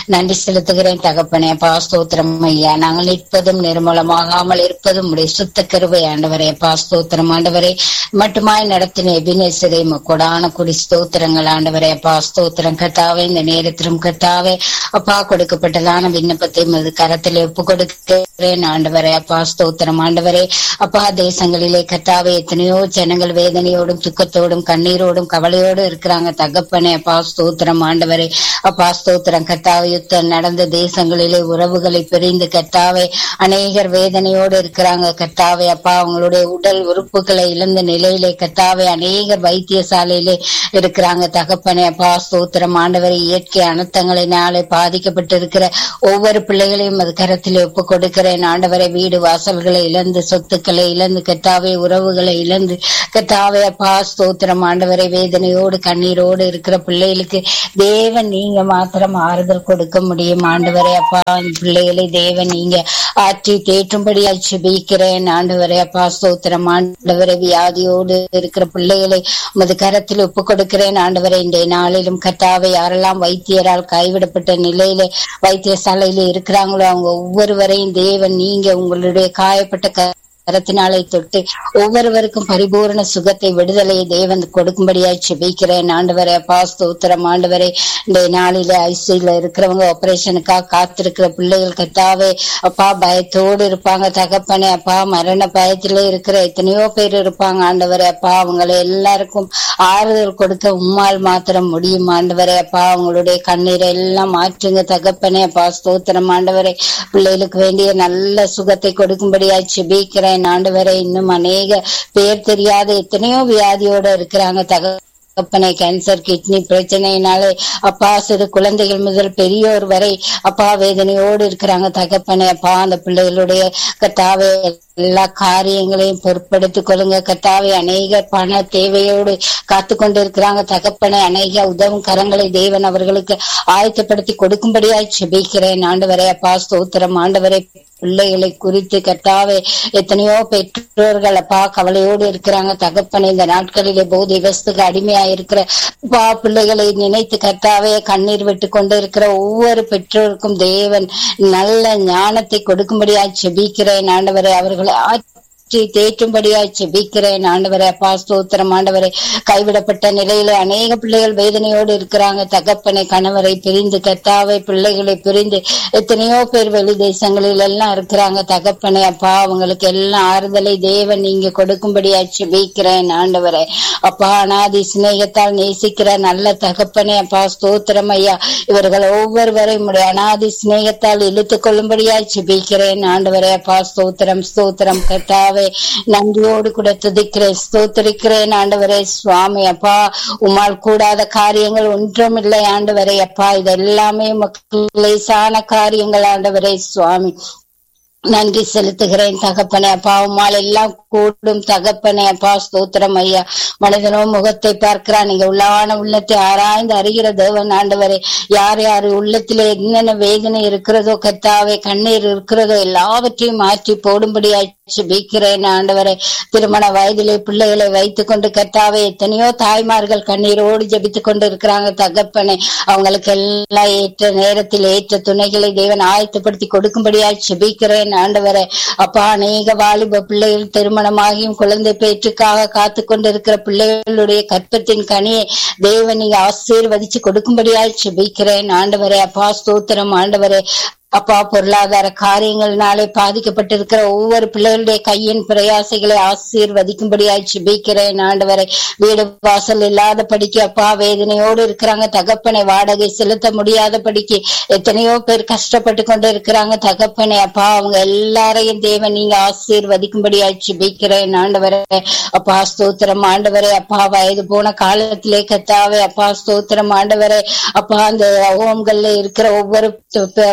நன்றி செலுத்துகிறேன் தகப்பனே. அப்பா ஸ்தோத்திரம் ஐயா. நாங்கள் நிற்பதும் நிர்மூலமாகாமல் இருப்பதும் உடைய சுத்த கிருபை ஆண்டவரே. அப்பா ஸ்தோத்திரம் ஆண்டவரே. மட்டுமாய் நடத்தின எபினேசரே கொடான குடி ஸ்தோத்திரங்கள் ஆண்டவரே. அப்பா ஸ்தோத்திரம் கர்த்தாவே. இந்த நேரத்திலும் கர்த்தாவே அப்பா கொடுக்கப்பட்டதான விண்ணப்பத்தை மது கரத்தில் ஒப்பு கொடுக்கிறேன் ஆண்டவரே. அப்பா ஸ்தோத்திரம் ஆண்டவரே. அப்பா தேசங்களிலே கர்த்தாவே எத்தனையோ ஜனங்கள் வேதனையோடும் துக்கத்தோடும் கண்ணீரோடும் கவலையோடும் இருக்கிறாங்க தகப்பனே. அப்பா ஸ்தோத்திரம் ஆண்டவரே. அப்பா ஸ்தோத்திரம் கர்த்தாவே. யுத்தம் நடந்த தேசங்களிலே உறவுகளை பிரிந்து கர்த்தாவே அநேகர் வேதனையோடு இருக்கிறாங்க கர்த்தாவே. அப்பா அவங்களுடைய உடல் உறுப்புகளை இழந்த நிலையிலே கர்த்தாவே அநேகர் வைத்தியசாலையிலே இருக்கிறாங்க தகப்பனே. அப்பா ஸ்தோத்திரம் ஆண்டவரை. இயற்கை அனர்த்தங்களினாலே பாதிக்கப்பட்டிருக்கிற ஒவ்வொரு பிள்ளைகளையும் அது கரத்திலே ஒப்பு கொடுக்கிறேன் ஆண்டவரை. வீடு வாசல்களை இழந்து சொத்துக்களை இழந்து கர்த்தாவே உறவுகளை இழந்து கர்த்தாவே அப்பா ஸ்தோத்திரம் ஆண்டவரை வேதனையோடு கண்ணீரோடு இருக்கிற பிள்ளைகளுக்கு தேவன் நீங்க மாத்திரம் ஆறுதல் கொடுக்க முடியும் ஆண்டவரே. அப்பா பிள்ளைகளை தேவன் நீங்க ஆற்றி தேற்றும்படியா ஜெபிக்கிறேன் ஆண்டவரே. அப்பா ஸ்தோத்திரம் ஆண்டவரை. வியாதியோடு இருக்கிற பிள்ளைகளை உமது கரத்தில் ஒப்பு கொடுக்கிறேன் ஆண்டவரை. இன்றைய நாளிலும் கர்த்தாவே யாரெல்லாம் வைத்தியரால் கைவிடப்பட்ட நிலையில வைத்தியசாலையில இருக்கிறாங்களோ அவங்க ஒவ்வொருவரையும் தேவன் நீங்க உங்களுடைய காயப்பட்ட கரத்தினாலே தொட்டு ஒவ்வொருவருக்கும் பரிபூர்ண சுகத்தை விடுதலையை தேவன் கொடுக்கும்படியாய் ஜெபிக்கிறேன் ஆண்டவரே. அப்பா ஸ்தோத்திரம் ஆண்டவரே. இந்த நாளில ஐசியூல இருக்கிறவங்க ஆபரேஷனுக்காக காத்திருக்கிற பிள்ளைகள் கர்த்தாவே அப்பா பயத்தோடு இருப்பாங்க தகப்பனே. அப்பா மரண பயத்திலே இருக்கிற எத்தனையோ பேர் இருப்பாங்க ஆண்டவரே. அப்பா அவங்களை எல்லாருக்கும் ஆறுதல் கொடுக்க உம்மால் மாத்திரம் முடியும் ஆண்டவரே. அப்பா அவங்களுடைய கண்ணீரை எல்லாம் மாற்றுங்க தகப்பனே. அப்பா ஸ்தோத்திரம் ஆண்டவரே. பிள்ளைகளுக்கு வேண்டிய நல்ல சுகத்தை கொடுக்கும்படியாய் ஜெபிக்கிறேன் ஆண்டவரே. இன்னும் அநேக பேர் தெரியாத எத்தனையோ வியாதியோட இருக்கிறாங்க தகப்பனே. கேன்சர் கிட்னி பிரச்சனையினாலே அப்பா சிறு குழந்தைகள் முதல் பெரியோர் வரை அப்பா வேதனையோடு இருக்கிறாங்க தகப்பனே. அப்பா அந்த பிள்ளைகளுடைய கர்த்தாவே எல்லா காரியங்களையும் பொறுப்படுத்திக் கொள்ளுங்க கர்த்தாவே. அநேக பண தேவையோடு காத்து கொண்டு இருக்கிறாங்க தகப்பனே. அநேக உதவும் கரங்களை தேவன் அவர்களுக்கு ஆயத்தப்படுத்தி கொடுக்கும்படியாய் ஜெபிக்கிறேன் ஆண்டவரே. அப்பா ஸ்தோத்திரம் ஆண்டவரே. பிள்ளைகளை குறித்து கர்த்தாவே எத்தனையோ பெற்றோர்கள் அப்பா கவலையோடு இருக்கிறாங்க தகப்பனே. இந்த நாட்களிலே போதை வஸ்துக்கு அடிமையா இருக்கிற அப்பா பிள்ளைகளை நினைத்து கர்த்தாவே கண்ணீர் விட்டு கொண்டு இருக்கிற ஒவ்வொரு பெற்றோருக்கும் தேவன் நல்ல ஞானத்தை கொடுக்கும்படியாய் ஜெபிக்கிறேன் ஆண்டவரே. அவர்களை தேற்றும்படியாய் ஜெபிக்கிறேன் ஆண்டவரே. அப்பா ஸ்தோத்திரம் ஆண்டவரே. கைவிடப்பட்ட நிலையில அநேக பிள்ளைகள் வேதனையோடு இருக்கிறாங்க தகப்பனை. கணவரை பிரிந்து கர்த்தாவை பிள்ளைகளை பிரிந்து எத்தனையோ பேர் வெளி தேசங்களில் எல்லாம் இருக்கிறாங்க தகப்பனை. அப்பா அவங்களுக்கு எல்லாம் ஆறுதலை தேவன் நீங்க கொடுக்கும்படியாய் ஜெபிக்கிறேன் ஆண்டவரே. அப்பா அநாதி சிநேகத்தால் நேசிக்கிற நல்ல தகப்பனே. அப்பா ஸ்தோத்திரம் ஐயா. இவர்கள் ஒவ்வொருவரையும் அநாதி சிநேகத்தால் இழுத்துக் கொள்ளும்படியாய் ஜெபிக்கிறேன் ஆண்டவரே. அப்பா ஸ்தோத்திரம் ஸ்தோத்திரம் கர்த்தாவே. நன்றியோடு கூட துதிக்கிறேன் ஸ்தோத்திரிக்கிறேன் ஆண்டவரே சுவாமி. அப்பா உம்மால் கூடாத காரியங்கள் ஒன்றும் இல்லை ஆண்டவரே. அப்பா இதெல்லாமே லேசான காரியங்கள் ஆண்டவரே சுவாமி. நன்றி செலுத்துகிறேன் தகப்பனே. அப்பா உம்மால் எல்லாம் கூடும் தகப்பனே. அப்பா ஸ்தோத்திரம் ஐயா. மனிதனோ முகத்தை பார்க்கிறான், நீங்க உள்ளான உள்ளத்தை ஆராய்ந்து அறிகிற தேவன் ஆண்டவரே. யார் யாரு உள்ளத்திலே என்னென்ன வேதனை இருக்கிறதோ கர்த்தாவே கண்ணீர் இருக்கிறதோ எல்லாவற்றையும் மாற்றி போடும்படியாய் ஜெபிக்கிறேன் ஆண்டவரே. திருமண வயதிலே பிள்ளைகளை வைத்துக் கொண்டு கர்த்தாவே எத்தனையோ தாய்மார்கள் கண்ணீரோடு ஜெபித்துக் கொண்டு இருக்கிறாங்க தகப்பனே. அவங்களுக்கு எல்லாம் ஏற்ற நேரத்தில் ஏற்ற துணைகளை தேவன் ஆயத்தப்படுத்தி கொடுக்கும்படியாய் ஜெபிக்கிறேன் ஆண்டவரே. அப்பா அநேக வாலிப பிள்ளைகள் திருமணமாகியும் குழந்தை பேற்றுக்காக காத்து கொண்டிருக்கிற பிள்ளைகளுடைய கற்பத்தின் கனியை தேவன் நீங்க ஆசீர்வதிச்சு கொடுக்கும்படியாய் ஜெபிக்கிறேன் ஆண்டவரே. அப்பா ஸ்தோத்திரம் ஆண்டவரே. அப்பா பொருளாதார காரியங்கள்னாலே பாதிக்கப்பட்டிருக்கிற ஒவ்வொரு பிள்ளைகளுடைய கையின் பிரயாசைகளை ஆசீர்வதிக்கும்படியாய் ஜெபிக்கிறேன் ஆண்டவரை. வீடு வாசல் இல்லாத படிக்கு அப்பா வேதனையோடு இருக்கிறாங்க தகப்பனை. வாடகை செலுத்த முடியாத படிக்கு எத்தனையோ பேர் கஷ்டப்பட்டு கொண்டு இருக்கிறாங்க தகப்பனை. அப்பா அவங்க எல்லாரையும் தேவன் நீங்க ஆசீர்வதிக்கும்படியாய் ஜெபிக்கிறேன் ஆண்டவரே. அப்பா ஸ்தோத்திரம் ஆண்டவரே. அப்பா வயது போன காலத்திலே கர்த்தாவே அப்பா ஸ்தோத்திரம் ஆண்டவரே. அப்பா அந்த ஹோம்கள்ல இருக்கிற ஒவ்வொரு வயது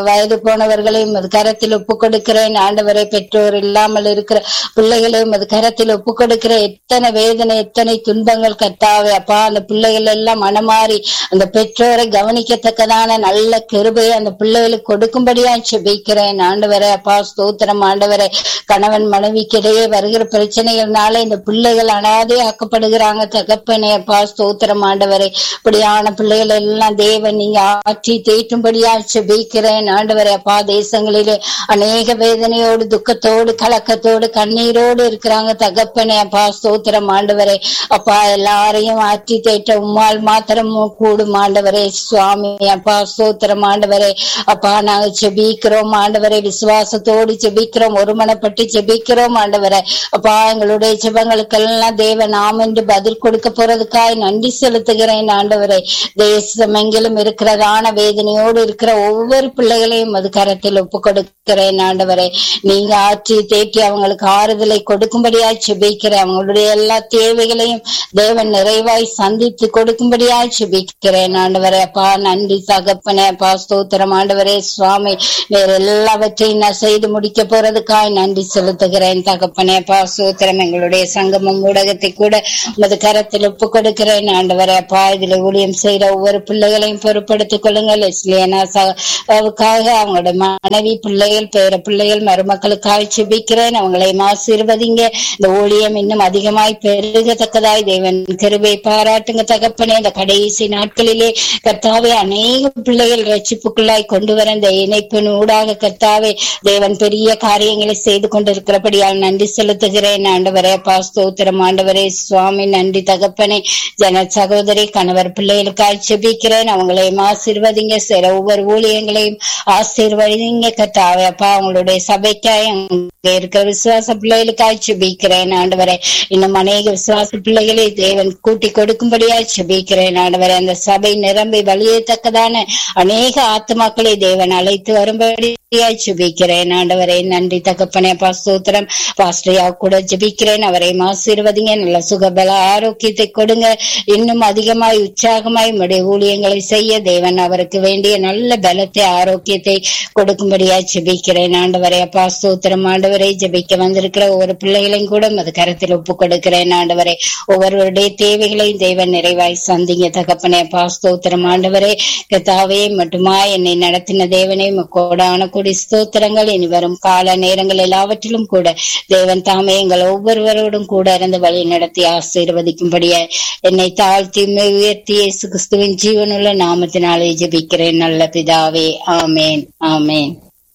போனவர்களையும் அது கரத்தில் ஒப்பு கொடுக்கிறேன் ஆண்டவரை. பெற்றோர் இல்லாமல் இருக்கிற பிள்ளைகளையும் அது கரத்தில் ஒப்பு கொடுக்கிற. எத்தனை வேதனை எத்தனை துன்பங்கள் கர்த்தாவே அப்பா, அந்த பிள்ளைகள் எல்லாம் மனமாறி அந்த பெற்றோரை கவனிக்கத்தக்கதான நல்ல கிருபையை அந்த பிள்ளைகளுக்கு கொடுக்கும்படியா செபிக்கிறேன் ஆண்டவரே. அப்பா ஸ்தோத்திரம் ஆண்டவரே. கணவன் மனைவிக்கு இடையே வருகிற பிரச்சனைகள்னால இந்த பிள்ளைகள் அனாதை ஆக்கப்படுகிறாங்க தகப்பனே. அப்பா ஸ்தோத்திரம் ஆண்டவரே. இப்படியான பிள்ளைகள் எல்லாம் தேவன் நீங்க ஆற்றி தேற்றும்படியா செபிக்கிறேன் ஆண்டவரே. அப்பா தேசங்களிலே அநேக வேதனையோடு துக்கத்தோடு கலக்கத்தோடு கண்ணீரோடு இருக்கிறாங்க தகப்பனே. அப்பா ஸ்தோத்திரம் ஆண்டவரே. அப்பா எல்லாரையும் ஆற்றி தேற்ற உம்மால் மாத்திரம் கூடும் ஆண்டவரே சுவாமி. அப்பா ஸ்தோத்திரம் ஆண்டவரே. அப்பா நாங்க செபிக்கிறோம் ஆண்டவரே, விசுவாசத்தோடு செபிக்கிறோம், ஒருமனப்பட்டு செபிக்கிறோம் ஆண்டவரே. அப்பா எங்களுடைய செபங்களுக்கெல்லாம் தேவன் ஆம் என்று பதில் கொடுக்க போறதுக்காய் நன்றி செலுத்துகிறேன் ஆண்டவரே. தேசம் எங்கிலும் இருக்கிறதான வேதனையோடு இருக்கிற ஒவ்வொரு பிள்ளைகளையும் அது கரத்தில் ஒப்பு கொடுக்கிறேன் ஆண்டவரே. நீங்க ஆற்றி தேற்றி அவங்களுக்கு ஆறுதலை கொடுக்கும்படியாய் செபிக்கிறேன். அவங்களுடைய எல்லா தேவைகளையும் தேவன் நிறைவாய் சந்தித்து கொடுக்கும்படியாய் செபிக்கிறேன் ஆண்டவரே. அப்பா நன்றி தகப்பனே. அப்பா ஸ்தோத்திரம் ஆண்டவரே சுவாமி. வேற எல்லாவற்றையும் நான் செய்து முடிக்க போறதுக்காய் நன்றி செலுத்துகிறேன் தகப்பனே. அப்பா ஸ்தோத்திரம். எங்களுடைய சங்கமம் ஊடகத்தை கூட உமது கரத்தில் ஒப்பு கொடுக்கிறேன் ஆண்டவரே. அப்பா இதுல ஊழியம் செய்யற ஒவ்வொரு பிள்ளைகளையும் பொறுப்படுத்திக் கொள்ளுங்கள். இஸ்லியானாவுக்காக அவங்களோட மனைவி பிள்ளைகள் பேர பிள்ளைகள் மருமக்களுக்காக செபிக்கிறேன். அவங்களை ஆசீர்வதிங்க. இந்த ஊழியம் இன்னும் அதிகமாய் பெருகத்தக்கதாய் தேவன் கிருபை பாராட்டுங்க தகப்பனே. இந்த கடைசி நாட்களிலே கர்த்தாவே அநேக பிள்ளைகள் ரட்சிப்புக்குள்ளாய் கொண்டு வர இந்த இணைப்பின் ஊடாக கர்த்தாவே தேவன் பெரிய காரியங்களை செய்து கொண்டிருக்கிறபடியால் நன்றி செலுத்துகிறேன் ஆண்டவரே. அப்பா ஸ்தோத்திரம் ஆண்டவரே சுவாமி. நன்றி தகப்பனே. ஜன சகோதரி கணவர் பிள்ளைகளுக்காய் செபிக்கிறேன். அவங்களையும் ஆசீர்வதிங்க. சில ஒவ்வொரு ஊழியங்களையும் ஆசீர்வதிங்க கர்த்தாவே. அப்பா அவங்களுடைய சபைக்காய் அங்க இருக்கிற விசுவாச பிள்ளைகளுக்காய் செபிக்கிறேன் ஆண்டவரே. இன்னும் அநேக விசுவாச பிள்ளைகளை தேவன் கூட்டி கொடுக்கும்படியாய் செபிக்கிறேன் ஆண்டவரே. அந்த சபை நிரம்பி வழியத்தக்கதான அநேக ஆத்மாக்களை தேவன் அழைத்து வரும்படி ஜெபிக்கிறேன் ஆண்டவரே. நன்றி தகப்பனே. அப்பா ஸ்தோத்திரம். பாஸ்டரியா கூட ஜெபிக்கிறேன். அவரை ஆசீர்வதிங்க. நல்ல சுகபல ஆரோக்கியத்தை கொடுங்க. இன்னும் அதிகமாய் உற்சாகமாய் உடைய ஊழியங்களை செய்ய தேவன் அவருக்கு வேண்டிய நல்ல பலத்தை ஆரோக்கியத்தை கொடுக்கும்படியா ஜெபிக்கிறேன் ஆண்டவரே. அப்பா ஸ்தோத்திரம் ஆண்டவரை. ஜெபிக்க வந்திருக்கிற ஒவ்வொரு பிள்ளைகளையும் கூட அது கரத்தில் ஒப்பு கொடுக்கிறேன் ஆண்டவரே. ஒவ்வொருவருடைய தேவைகளையும் தேவன் நிறைவாய் சந்திங்க தகப்பனே. அப்பா ஸ்தோத்திரம் ஆண்டவரே. கர்த்தாவே மட்டுமா என்னை நடத்தின தேவனே கோடான கூடி ஸ்தோத்திரங்கள். இனி வரும் கால நேரங்கள் எல்லாவற்றிலும் கூட தேவன் தாமே எங்கள் ஒவ்வொருவரோடும் கூட இருந்து வழி நடத்தி ஆசீர்வதிக்கும்படிய என்னை தாழ்த்தி உயர்த்தி இயேசு கிறிஸ்துவின் ஜீவனுள்ள நாமத்தினாலே ஜெபிக்கிறேன் நல்ல பிதாவே. ஆமேன் ஆமேன்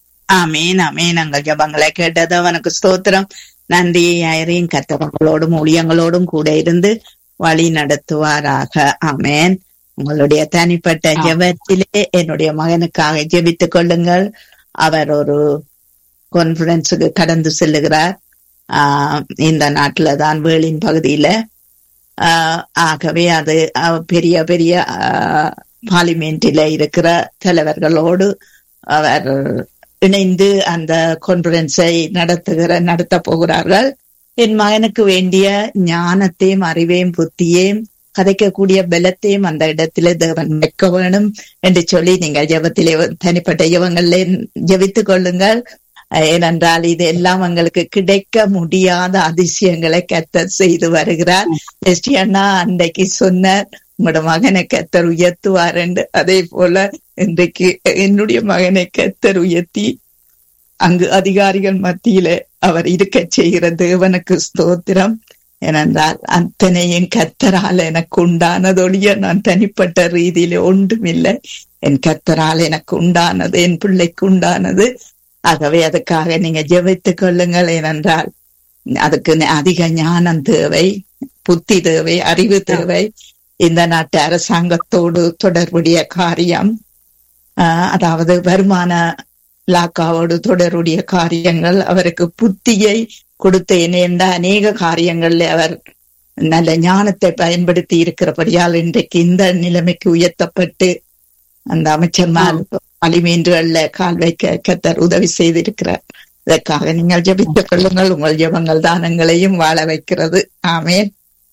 ஆமேன் ஆமேன். எங்கள் ஜபங்களை கேட்டது அவனுக்கு ஸ்தோத்திரம். நன்றி ஐயரையும் கர்த்தர்களோடும் ஊழியங்களோடும் கூட இருந்து வழி நடத்துவாராக. ஆமேன். உங்களுடைய தனிப்பட்ட ஜெபத்திலே என்னுடைய மகனுக்காக ஜெபித்துக் கொள்ளுங்கள். அவர் ஒரு கான்பரன்ஸுக்கு கடந்து செல்லுகிறார். ஆஹ் இந்த நாட்டுல தான் வேளின் பகுதியில. ஆஹ் ஆகவே அது பெரிய பெரிய பார்லிமெண்டில இருக்கிற தலைவர்களோடு அவர் இணைந்து அந்த கான்பரன்ஸை நடத்துகிற நடத்த போகிறார்கள். என் மகனுக்கு வேண்டிய ஞானத்தையும் அறிவையும் புத்தியையும் கதைக்கக்கூடிய பலத்தையும் அந்த இடத்திலே தேவன் வைக்க வேணும் என்று சொல்லி நீங்கள் ஜெபத்திலே தனிப்பட்ட ஜெபங்களிலே ஜெபித்துக் கொள்ளுங்கள். ஏனென்றால் இது எல்லாம் எங்களுக்கு கிடைக்க முடியாத அதிசயங்களை கர்த்தர் செய்து வருகிறார். அண்ணா அன்றைக்கு சொன்னார் உங்களோட மகனை கர்த்தர் உயர்த்துவார் என்று. அதே போல இன்றைக்கு என்னுடைய மகனை கர்த்தர் உயர்த்தி அங்கு அதிகாரிகள் மத்தியில அவர் இருக்க செய்கிற தேவனுக்கு ஸ்தோத்திரம். ஏனென்றால் அத்தனையும் கர்த்தரால் எனக்கு உண்டானதொழிய நான் தனிப்பட்ட ரீதியில ஒன்றுமில்லை. என் கர்த்தரால் எனக்கு உண்டானது, என் பிள்ளைக்கு உண்டானது. ஆகவே அதுக்காக நீங்க ஜெபித்துக் கொள்ளுங்கள். ஏனென்றால் அதுக்கு அதிக ஞானம் தேவை, புத்தி தேவை, அறிவு தேவை. இந்த நாட்டு அரசாங்கத்தோடு தொடர்புடைய காரியம், ஆஹ் அதாவது வருமான லாக்காவோடு தொடர்புடைய காரியங்கள். அவருக்கு புத்தியை கொடுத்தேன் என்ற அநேக காரியங்கள்ல அவர் நல்ல ஞானத்தை பயன்படுத்தி இருக்கிறபடியால் இன்றைக்கு இந்த நிலைமைக்கு உயர்த்தப்பட்டு அந்த அமைச்சர்மார் அலிமீன்றுகள்ல கால் வைக்க கர்த்தர் உதவி செய்திருக்கிறார். இதற்காக நீங்கள் ஜெபித்துக் கொள்ளுங்கள். உங்கள் ஜெபங்கள் தானங்களையும் வாழ வைக்கிறது. ஆமேன்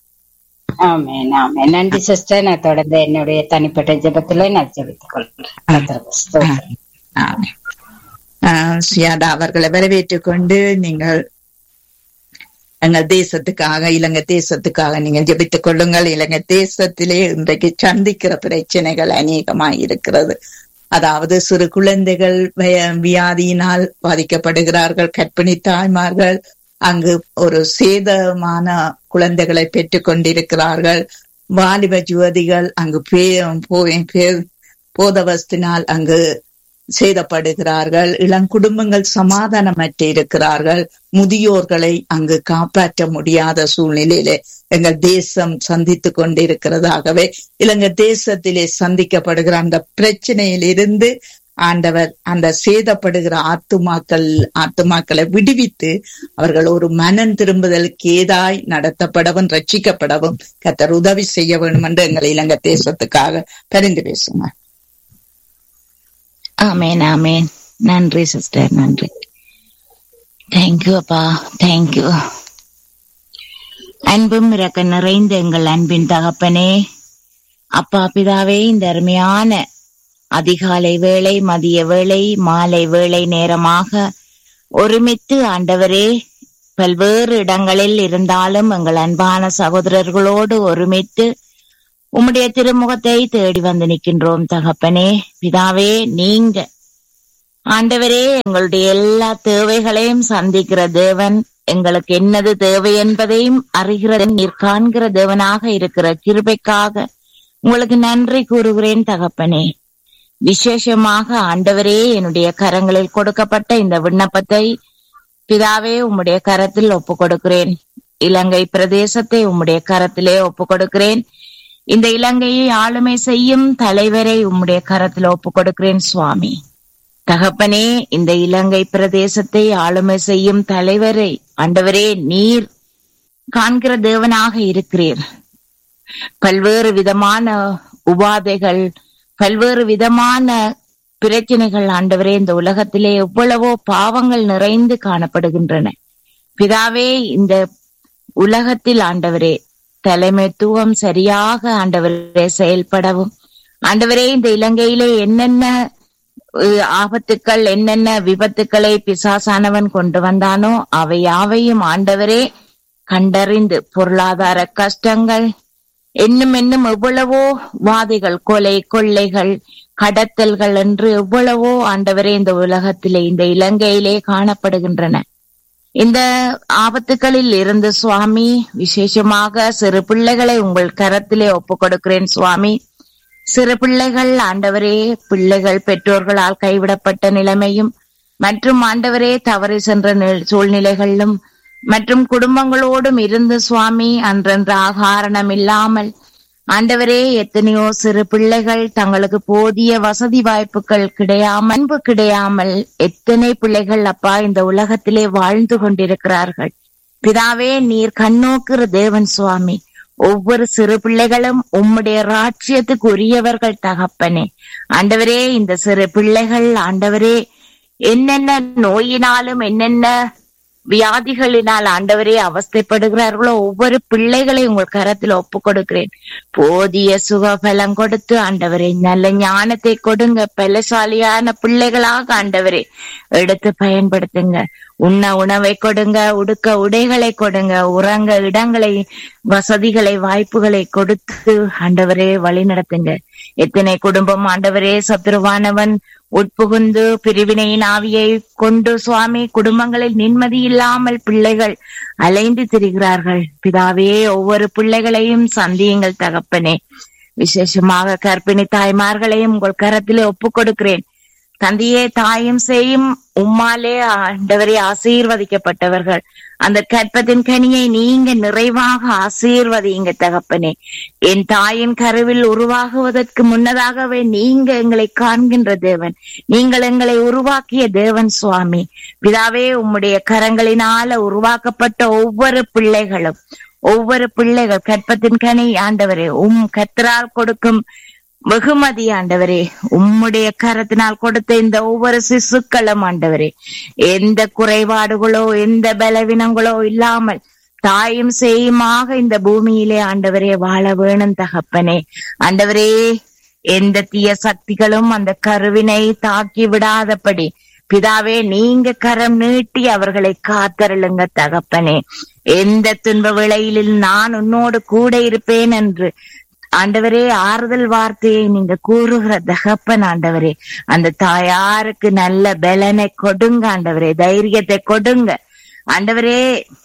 ஆமேன் ஆமேன். நன்றி சிஸ்டர். நான் தொடர்ந்து என்னுடைய தனிப்பட்ட ஜெபத்துல நான் ஜெபித்துக் கொள்கிறேன். ஆமேன். ஆஹ் சுயாதா அவர்களை வரவேற்றுக் கொண்டு நீங்கள் எங்கள் தேசத்துக்காக இலங்கை தேசத்துக்காக நீங்கள் ஜெபித்துக் கொள்ளுங்கள். இலங்கை தேசத்திலே இன்றைக்கு சந்திக்கிற பிரச்சனைகள் அநேகமாய் இருக்கிறது. அதாவது சிறு குழந்தைகள் வியாதியினால் பாதிக்கப்படுகிறார்கள். கர்ப்பிணி தாய்மார்கள் அங்கு ஒரு சேதமான குழந்தைகளை பெற்றுக் கொண்டிருக்கிறார்கள். வாலிப யுவதிகள் அங்கு பே போதவஸ்தினால் அங்கு சேதப்படுகிறார்கள். இளங்குடும்பங்கள் சமாதானமற்று இருக்கிறார்கள். முதியோர்களை அங்கு காப்பாற்ற முடியாத சூழ்நிலையிலே எங்கள் தேசம் சந்தித்துக் கொண்டிருக்கிறதாகவே இலங்கை தேசத்திலே சந்திக்கப்படுகிற அந்த பிரச்சனையில் இருந்து ஆண்டவர் அந்த சேதப்படுகிற ஆத்துமாக்கள் ஆத்துமாக்களை விடுவித்து அவர்கள் ஒரு மனம் திரும்புதலுக்கு ஏதாய் நடத்தப்படவும் ரட்சிக்கப்படவும் கர்த்தர் உதவி செய்ய வேண்டும் என்று எங்கள் இலங்கை தேசத்துக்காக பரிந்து பேசுங்க. ஆமேன் ஆமேன். நன்றி சிஸ்டர், நன்றி. தேங்க்யூ அப்பா, தேங்க்யூ. அன்பும் இறக்க நிறைந்த எங்கள் அன்பின் தகப்பனே, அப்பா பிதாவே, இந்த அருமையான அதிகாலை வேளை, மதிய வேளை, மாலை வேளை நேரமாக ஒருமித்து ஆண்டவரே பல்வேறு இடங்களில் இருந்தாலும் எங்கள் அன்பான சகோதரர்களோடு ஒருமித்து உம்முடைய திருமுகத்தை தேடி வந்து நிற்கின்றோம் தகப்பனே. பிதாவே, நீங்க ஆண்டவரே எங்களுடைய எல்லா தேவைகளையும் சந்திக்கிற தேவன், எங்களுக்கு என்னது தேவை என்பதையும் அறிகிற நீர் காண்கிற தேவனாக இருக்கிற கிருபைக்காக உங்களுக்கு நன்றி கூறுகிறேன் தகப்பனே. விசேஷமாக ஆண்டவரே, என்னுடைய கரங்களில் கொடுக்கப்பட்ட இந்த விண்ணப்பத்தை பிதாவே உம்முடைய கரத்தில் ஒப்பு கொடுக்கிறேன். இலங்கை பிரதேசத்தை உம்முடைய கரத்திலே ஒப்பு கொடுக்கிறேன். இந்த இலங்கையை ஆளுமை செய்யும் தலைவரை உம்முடைய கரத்தில் ஒப்பு கொடுக்கிறேன் சுவாமி. தகப்பனே, இந்த இலங்கை பிரதேசத்தை ஆளுமை செய்யும் தலைவரை ஆண்டவரே நீர் காண்கிற தேவனாக இருக்கிறீர். பல்வேறு விதமான உபாதைகள், பல்வேறு விதமான பிரச்சனைகள் ஆண்டவரே இந்த உலகத்திலே எவ்வளவோ பாவங்கள் நிறைந்து காணப்படுகின்றன. பிதாவே, இந்த உலகத்தில் ஆண்டவரே தலைமைத்துவம் சரியாக ஆண்டவரே செயல்படவும், ஆண்டவரே இந்த இலங்கையிலே என்னென்ன ஆபத்துக்கள், என்னென்ன விபத்துக்களை பிசாசானவன் கொண்டு வந்தானோ அவை யாவையும் ஆண்டவரே கண்டறிந்து, பொருளாதார கஷ்டங்கள், இன்னும் இன்னும் எவ்வளவோ வாதிகள், கொலை கொள்ளைகள், கடத்தல்கள் என்று எவ்வளவோ ஆண்டவரே இந்த உலகத்திலே இந்த இலங்கையிலே காணப்படுகின்றன. இந்த ஆபத்துகளில் இருந்து சுவாமி விசேஷமாக சிறு பிள்ளைகளை உங்கள் கரத்திலே ஒப்பு கொடுக்கிறேன் சுவாமி. சிறு பிள்ளைகள் ஆண்டவரே, பிள்ளைகள் பெற்றோர்களால் கைவிடப்பட்ட நிலைமையும் மற்றும் ஆண்டவரே தவறி சென்ற சூழ்நிலைகளிலும் மற்றும் குடும்பங்களோடும் இருந்து சுவாமி அன்றென்ற ஆகாரணம் இல்லாமல் ஆண்டவரே எத்தனையோ சிறு பிள்ளைகள் தங்களுக்கு போதிய வசதி வாய்ப்புகள் கிடையாமல், அன்பு கிடையாமல் எத்தனை பிள்ளைகள் அப்பா இந்த உலகத்திலே வாழ்ந்து கொண்டிருக்கிறார்கள். பிதாவே, நீர் கண்ணோக்குற தேவன் சுவாமி. ஒவ்வொரு சிறு பிள்ளைகளும் உம்முடைய ராஜ்யத்துக்கு உரியவர்கள் தகப்பனே. ஆண்டவரே, இந்த சிறு பிள்ளைகள் ஆண்டவரே என்னென்ன நோயினாலும் என்னென்ன வியாதிகளினால் ஆண்டவரே அவஸ்தைப்படுகிறார்களோ ஒவ்வொரு பிள்ளைகளை உங்கள் கரத்தில் ஒப்பு கொடுக்கிறேன். போதிய சுகபலம் கொடுத்து ஆண்டவரே நல்ல ஞானத்தை கொடுங்க. பலசாலியான பிள்ளைகளாக ஆண்டவரே எடுத்து பயன்படுத்துங்க. உண்ண உணவை கொடுங்க, உடுக்க உடைகளை கொடுங்க, உறங்க இடங்களை, வசதிகளை, வாய்ப்புகளை கொடுத்து ஆண்டவரே வழி நடத்துங்க. எத்தனை குடும்பம் ஆண்டவரே சத்துருவானவன் உட்புகுந்து பிரிவினையின் ஆவியை கொண்டு சுவாமி குடும்பங்களில் நிம்மதி இல்லாமல் பிள்ளைகள் அலைந்து திரிகிறார்கள். பிதாவே, ஒவ்வொரு பிள்ளைகளையும் சந்தியுங்கள் தகப்பனே. விசேஷமாக கர்ப்பிணி தாய்மார்களையும் உங்கள் கரத்திலே ஒப்பு கொடுக்கிறேன். தந்தையே, தாயும் செய்யும் உம்மாலே ஆண்டவரே ஆசீர்வதிக்கப்பட்டவர்கள். அந்த கற்பத்தின் கனியை நீங்க நிறைவாக ஆசீர்வதிங்க தகப்பனே. என் தாயின் கருவில் உருவாகுவதற்கு முன்னதாகவே நீங்க எங்களை காண்கின்ற தேவன், நீங்கள் எங்களை உருவாக்கிய தேவன் சுவாமி. பிதாவே, உம்முடைய கரங்களினால உருவாக்கப்பட்ட ஒவ்வொரு பிள்ளைகளும், ஒவ்வொரு பிள்ளைகள் கற்பத்தின் கனி ஆண்டவரே உம் கர்த்தரால் கொடுக்கும் வெகுமதி ஆண்டவரே, உம்முடைய கரத்தினால் கொடுத்த இந்த ஒவ்வொரு சிசுக்களும் ஆண்டவரே எந்த குறைபாடுகளோ எந்த பலவீனங்களோ இல்லாமல் தாயும் செய்யுமாக இந்த பூமியிலே ஆண்டவரே வாழ வேணும் தகப்பனே. ஆண்டவரே, எந்த தீய சக்திகளும் அந்த கருவினை தாக்கி விடாதபடி பிதாவே, நீங்க கரம் நீட்டி அவர்களை காத்தருளுங்க தகப்பனே. எந்த துன்ப வேளையிலும் நான் உன்னோடு கூட இருப்பேன் என்று ஆண்டவரே ஆறுதல் வார்த்தையை நீங்க கூறுகிற தகப்பன் ஆண்டவரே, அந்த தாயாருக்கு நல்ல பலனை கொடுங்க ஆண்டவரே, தைரியத்தை கொடுங்க ஆண்டவரே.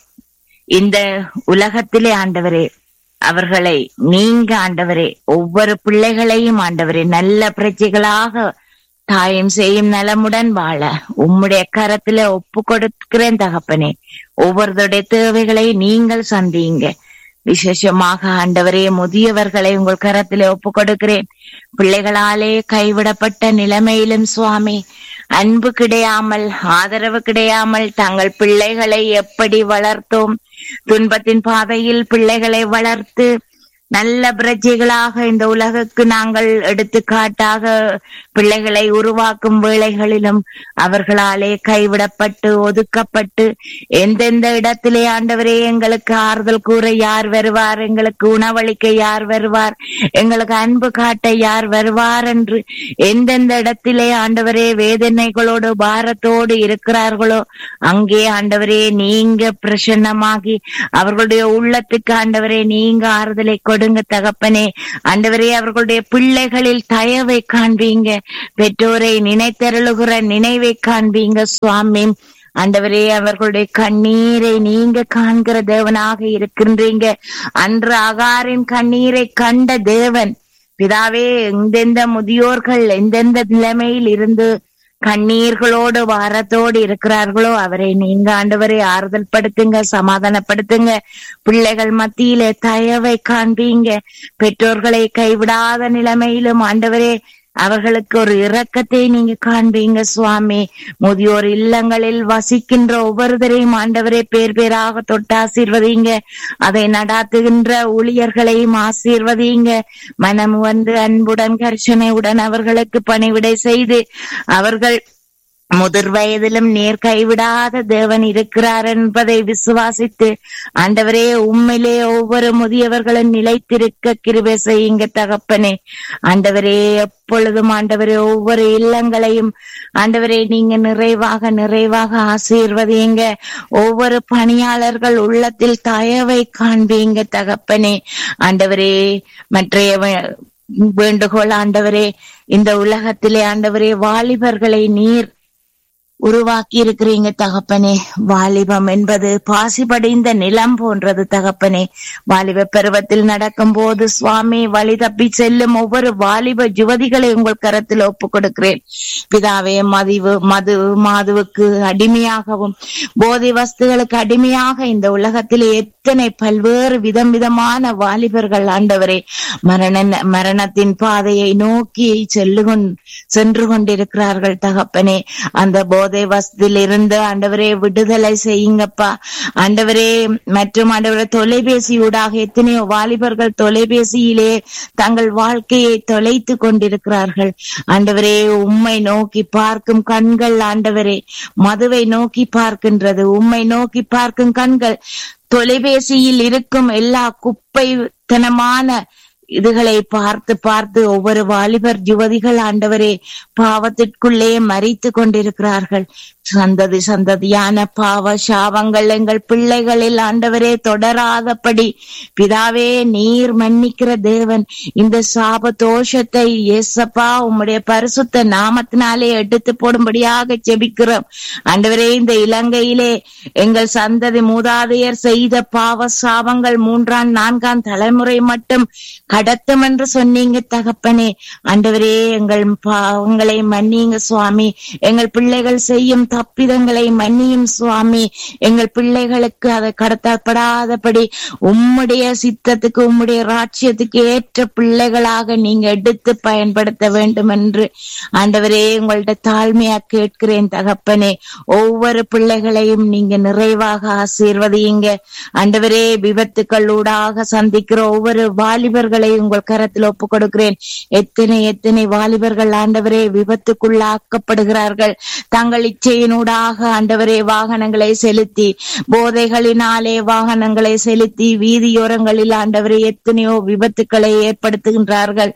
இந்த உலகத்திலே ஆண்டவரே அவர்களை நீங்க ஆண்டவரே ஒவ்வொரு பிள்ளைகளையும் ஆண்டவரே நல்ல பிரஜைகளாக தாயும் செய்யும் நலமுடன் வாழ உம்முடைய கரத்துல ஒப்பு கொடுக்கிறேன் தகப்பனே. ஒவ்வொருடைய தேவைகளை நீங்கள் சந்தியுங்க. விசேஷமாக ஆண்டவரே முதியவர்களை உங்கள் கரத்திலே ஒப்பு கொடுக்கிறேன். பிள்ளைகளாலே கைவிடப்பட்ட நிலைமையிலும் சுவாமி அன்பு கிடையாமல் ஆதரவு கிடையாமல் தங்கள் பிள்ளைகளை எப்படி வளர்த்தோம், துன்பத்தின் பாதையில் பிள்ளைகளை வளர்த்து நல்ல பிரஜைகளாக இந்த உலகுக்கு நாங்கள் எடுத்துக்காட்டாக பிள்ளைகளை உருவாக்கும் வேளைகளிலும் அவர்களாலே கைவிடப்பட்டு ஒதுக்கப்பட்டு எந்தெந்த இடத்திலே ஆண்டவரே எங்களுக்கு ஆறுதல் கூற யார் வருவார், எங்களுக்கு உணவளிக்க யார் வருவார், எங்களுக்கு அன்பு காட்ட யார் வருவார் என்று எந்தெந்த இடத்திலே ஆண்டவரே வேதனைகளோடு பாரத்தோடு இருக்கிறார்களோ அங்கே ஆண்டவரே நீங்க பிரசன்னமாகி அவர்களுடைய உள்ளத்துக்கு ஆண்டவரே நீங்க ஆறுதலை கொடுங்க தகப்பனே. ஆண்டவரே அவர்களுடைய பிள்ளைகளில் தயவை காண்பீங்க, பெற்றோரை நினைத்தருளுகிற நினைவை காண்பீங்க சுவாமி. ஆண்டவரே அவர்களுடைய கண்ணீரை நீங்க காண்கிற தேவனாக இருக்கின்றீங்க. அன்று ஆகாரின் கண்ணீரை கண்ட தேவன் பிதாவே, எந்தெந்த முதியோர்கள் எந்தெந்த நிலைமையில் இருந்து கண்ணீர்களோடு வாரத்தோடு இருக்கிறார்களோ அவரை நீங்க ஆண்டவரை ஆறுதல் படுத்துங்க, சமாதானப்படுத்துங்க. பிள்ளைகள் மத்தியிலே தயவை காண்பீங்க. பெற்றோர்களை கைவிடாத நிலைமையிலும் ஆண்டவரே அவர்களுக்கு ஒரு இரக்கத்தை நீங்க காண்பீங்க சுவாமி. முதியோர் இல்லங்களில் வசிக்கின்ற ஒவ்வொருவரையும் ஆண்டவரே பேர் பேராக தொட்டு ஆசீர்வதிங்க. அதை நடாத்துகின்ற ஊழியர்களையும் ஆசீர்வதிங்க. மனம் வந்து அன்புடன் கர்ஷனையுடன் அவர்களுக்கு பணிவிடை செய்து அவர்கள் முதிர் வயதிலும் நேர் கைவிடாத தேவன் இருக்கிறார் என்பதை விசுவாசித்து ஆண்டவரே உம்மிலே ஒவ்வொரு முதியவர்களும் நிலைத்திருக்க கிருபை செய்யுங்க தகப்பனே. ஆண்டவரே எப்பொழுதும் ஆண்டவரே ஒவ்வொரு இல்லங்களையும் ஆண்டவரே நீங்க நிறைவாக நிறைவாக ஆசீர்வதிங்க. ஒவ்வொரு பணியாளர்கள் உள்ளத்தில் தயவை காண்பீங்க தகப்பனே. ஆண்டவரே மற்றைய வேண்டுகோள் ஆண்டவரே, இந்த உலகத்திலே ஆண்டவரே வாலிபர்களை நீர் உருவாக்கி இருக்கிறீங்க தகப்பனே. வாலிபம் என்பது பாசிபடைந்த நிலம் போன்றது தகப்பனே. வாலிப பருவத்தில் நடக்கும் போது சுவாமி வழி தப்பி செல்லும் ஒவ்வொரு வாலிப யுவதிகளை உங்கள் கரத்தில் ஒப்பு கொடுக்கிறேன் பிதாவே. மதிவு மது மாதுவுக்கு அடிமையாகவும் போதை வஸ்துகளுக்கு அடிமையாக இந்த உலகத்தில் எத்தனை பல்வேறு விதம் விதமான வாலிபர்கள் ஆண்டவரே மரண மரணத்தின் பாதையை நோக்கி செல்லு சென்று கொண்டிருக்கிறார்கள் தகப்பனே. அந்த போதை வஸ்தில் இருந்து ஆண்டவரே விடுதலை செய்யுங்கப்பா ஆண்டவரே. மற்றும் ஆண்டவரே தொலைபேசியூடாக எத்தனையோ வாலிபர்கள் தொலைபேசியிலே தங்கள் வாழ்க்கையை தொலைத்து கொண்டிருக்கிறார்கள் ஆண்டவரே. உம்மை நோக்கி பார்க்கும் கண்கள் ஆண்டவரே மதுவை நோக்கி பார்க்கின்றது. உம்மை நோக்கி பார்க்கும் கண்கள் தொலைபேசியில் இருக்கும் எல்லா குப்பைத்தனமான இதுகளை பார்த்து பார்த்து ஒவ்வொரு வாலிபர் யுவதிகள் ஆண்டவரே பாவத்திற்குள்ளே மறித்து கொண்டிருக்கிறார்கள். சந்ததி சந்ததியான பாவ சாபங்கள் எங்கள் பிள்ளைகளில் ஆண்டவரே தொடராதபடி பிதாவே நீர் மன்னிக்கிற தேவன். இந்த சாப தோஷத்தை இயேசப்பா உம்முடைய பரிசுத்த நாமத்தினாலே எடுத்து போடும்படியாக ஜெபிக்கிறோம் ஆண்டவரே. இந்த இலங்கையிலே எங்கள் சந்ததி மூதாதையர் செய்த பாவ சாபங்கள் மூன்றாம் நான்காம் தலைமுறை மட்டும் கடத்தும் என்று சொன்னீங்க தகப்பனே. ஆண்டவரே எங்கள் பாவங்களை மன்னிங்க சுவாமி. எங்கள் பிள்ளைகள் செய்யும் தப்பிதங்களை மன்னியும் சுவாமி. எங்கள் பிள்ளைகளுக்கு அதை கடத்தப்படாதபடி உம்முடைய சித்தத்துக்கு உம்முடைய ராஜ்யத்துக்கு ஏற்ற பிள்ளைகளாக நீங்க எடுத்து பயன்படுத்த வேண்டும் என்று ஆண்டவரே உங்கள்ட்ட தாழ்மையா கேட்கிறேன் தகப்பனே. ஒவ்வொரு பிள்ளைகளையும் நீங்க நிறைவாக ஆசீர்வதியுங்க ஆண்டவரே. விபத்துக்களூடாக சந்திக்கிற ஒவ்வொரு வாலிபர்களை உங்கள் கரத்தில் ஒப்பு கொடுக்கிறேன். எத்தனை எத்தனை வாலிபர்கள் ஆண்டவரே விபத்துக்குள்ளாக்கப்படுகிறார்கள். தங்கள் இச்சையினூடாக ஆண்டவரே வாகனங்களை செலுத்தி போதைகளினாலே வாகனங்களை செலுத்தி வீதியோரங்களில் ஆண்டவரே எத்தனையோ விபத்துக்களை ஏற்படுத்துகின்றார்கள்.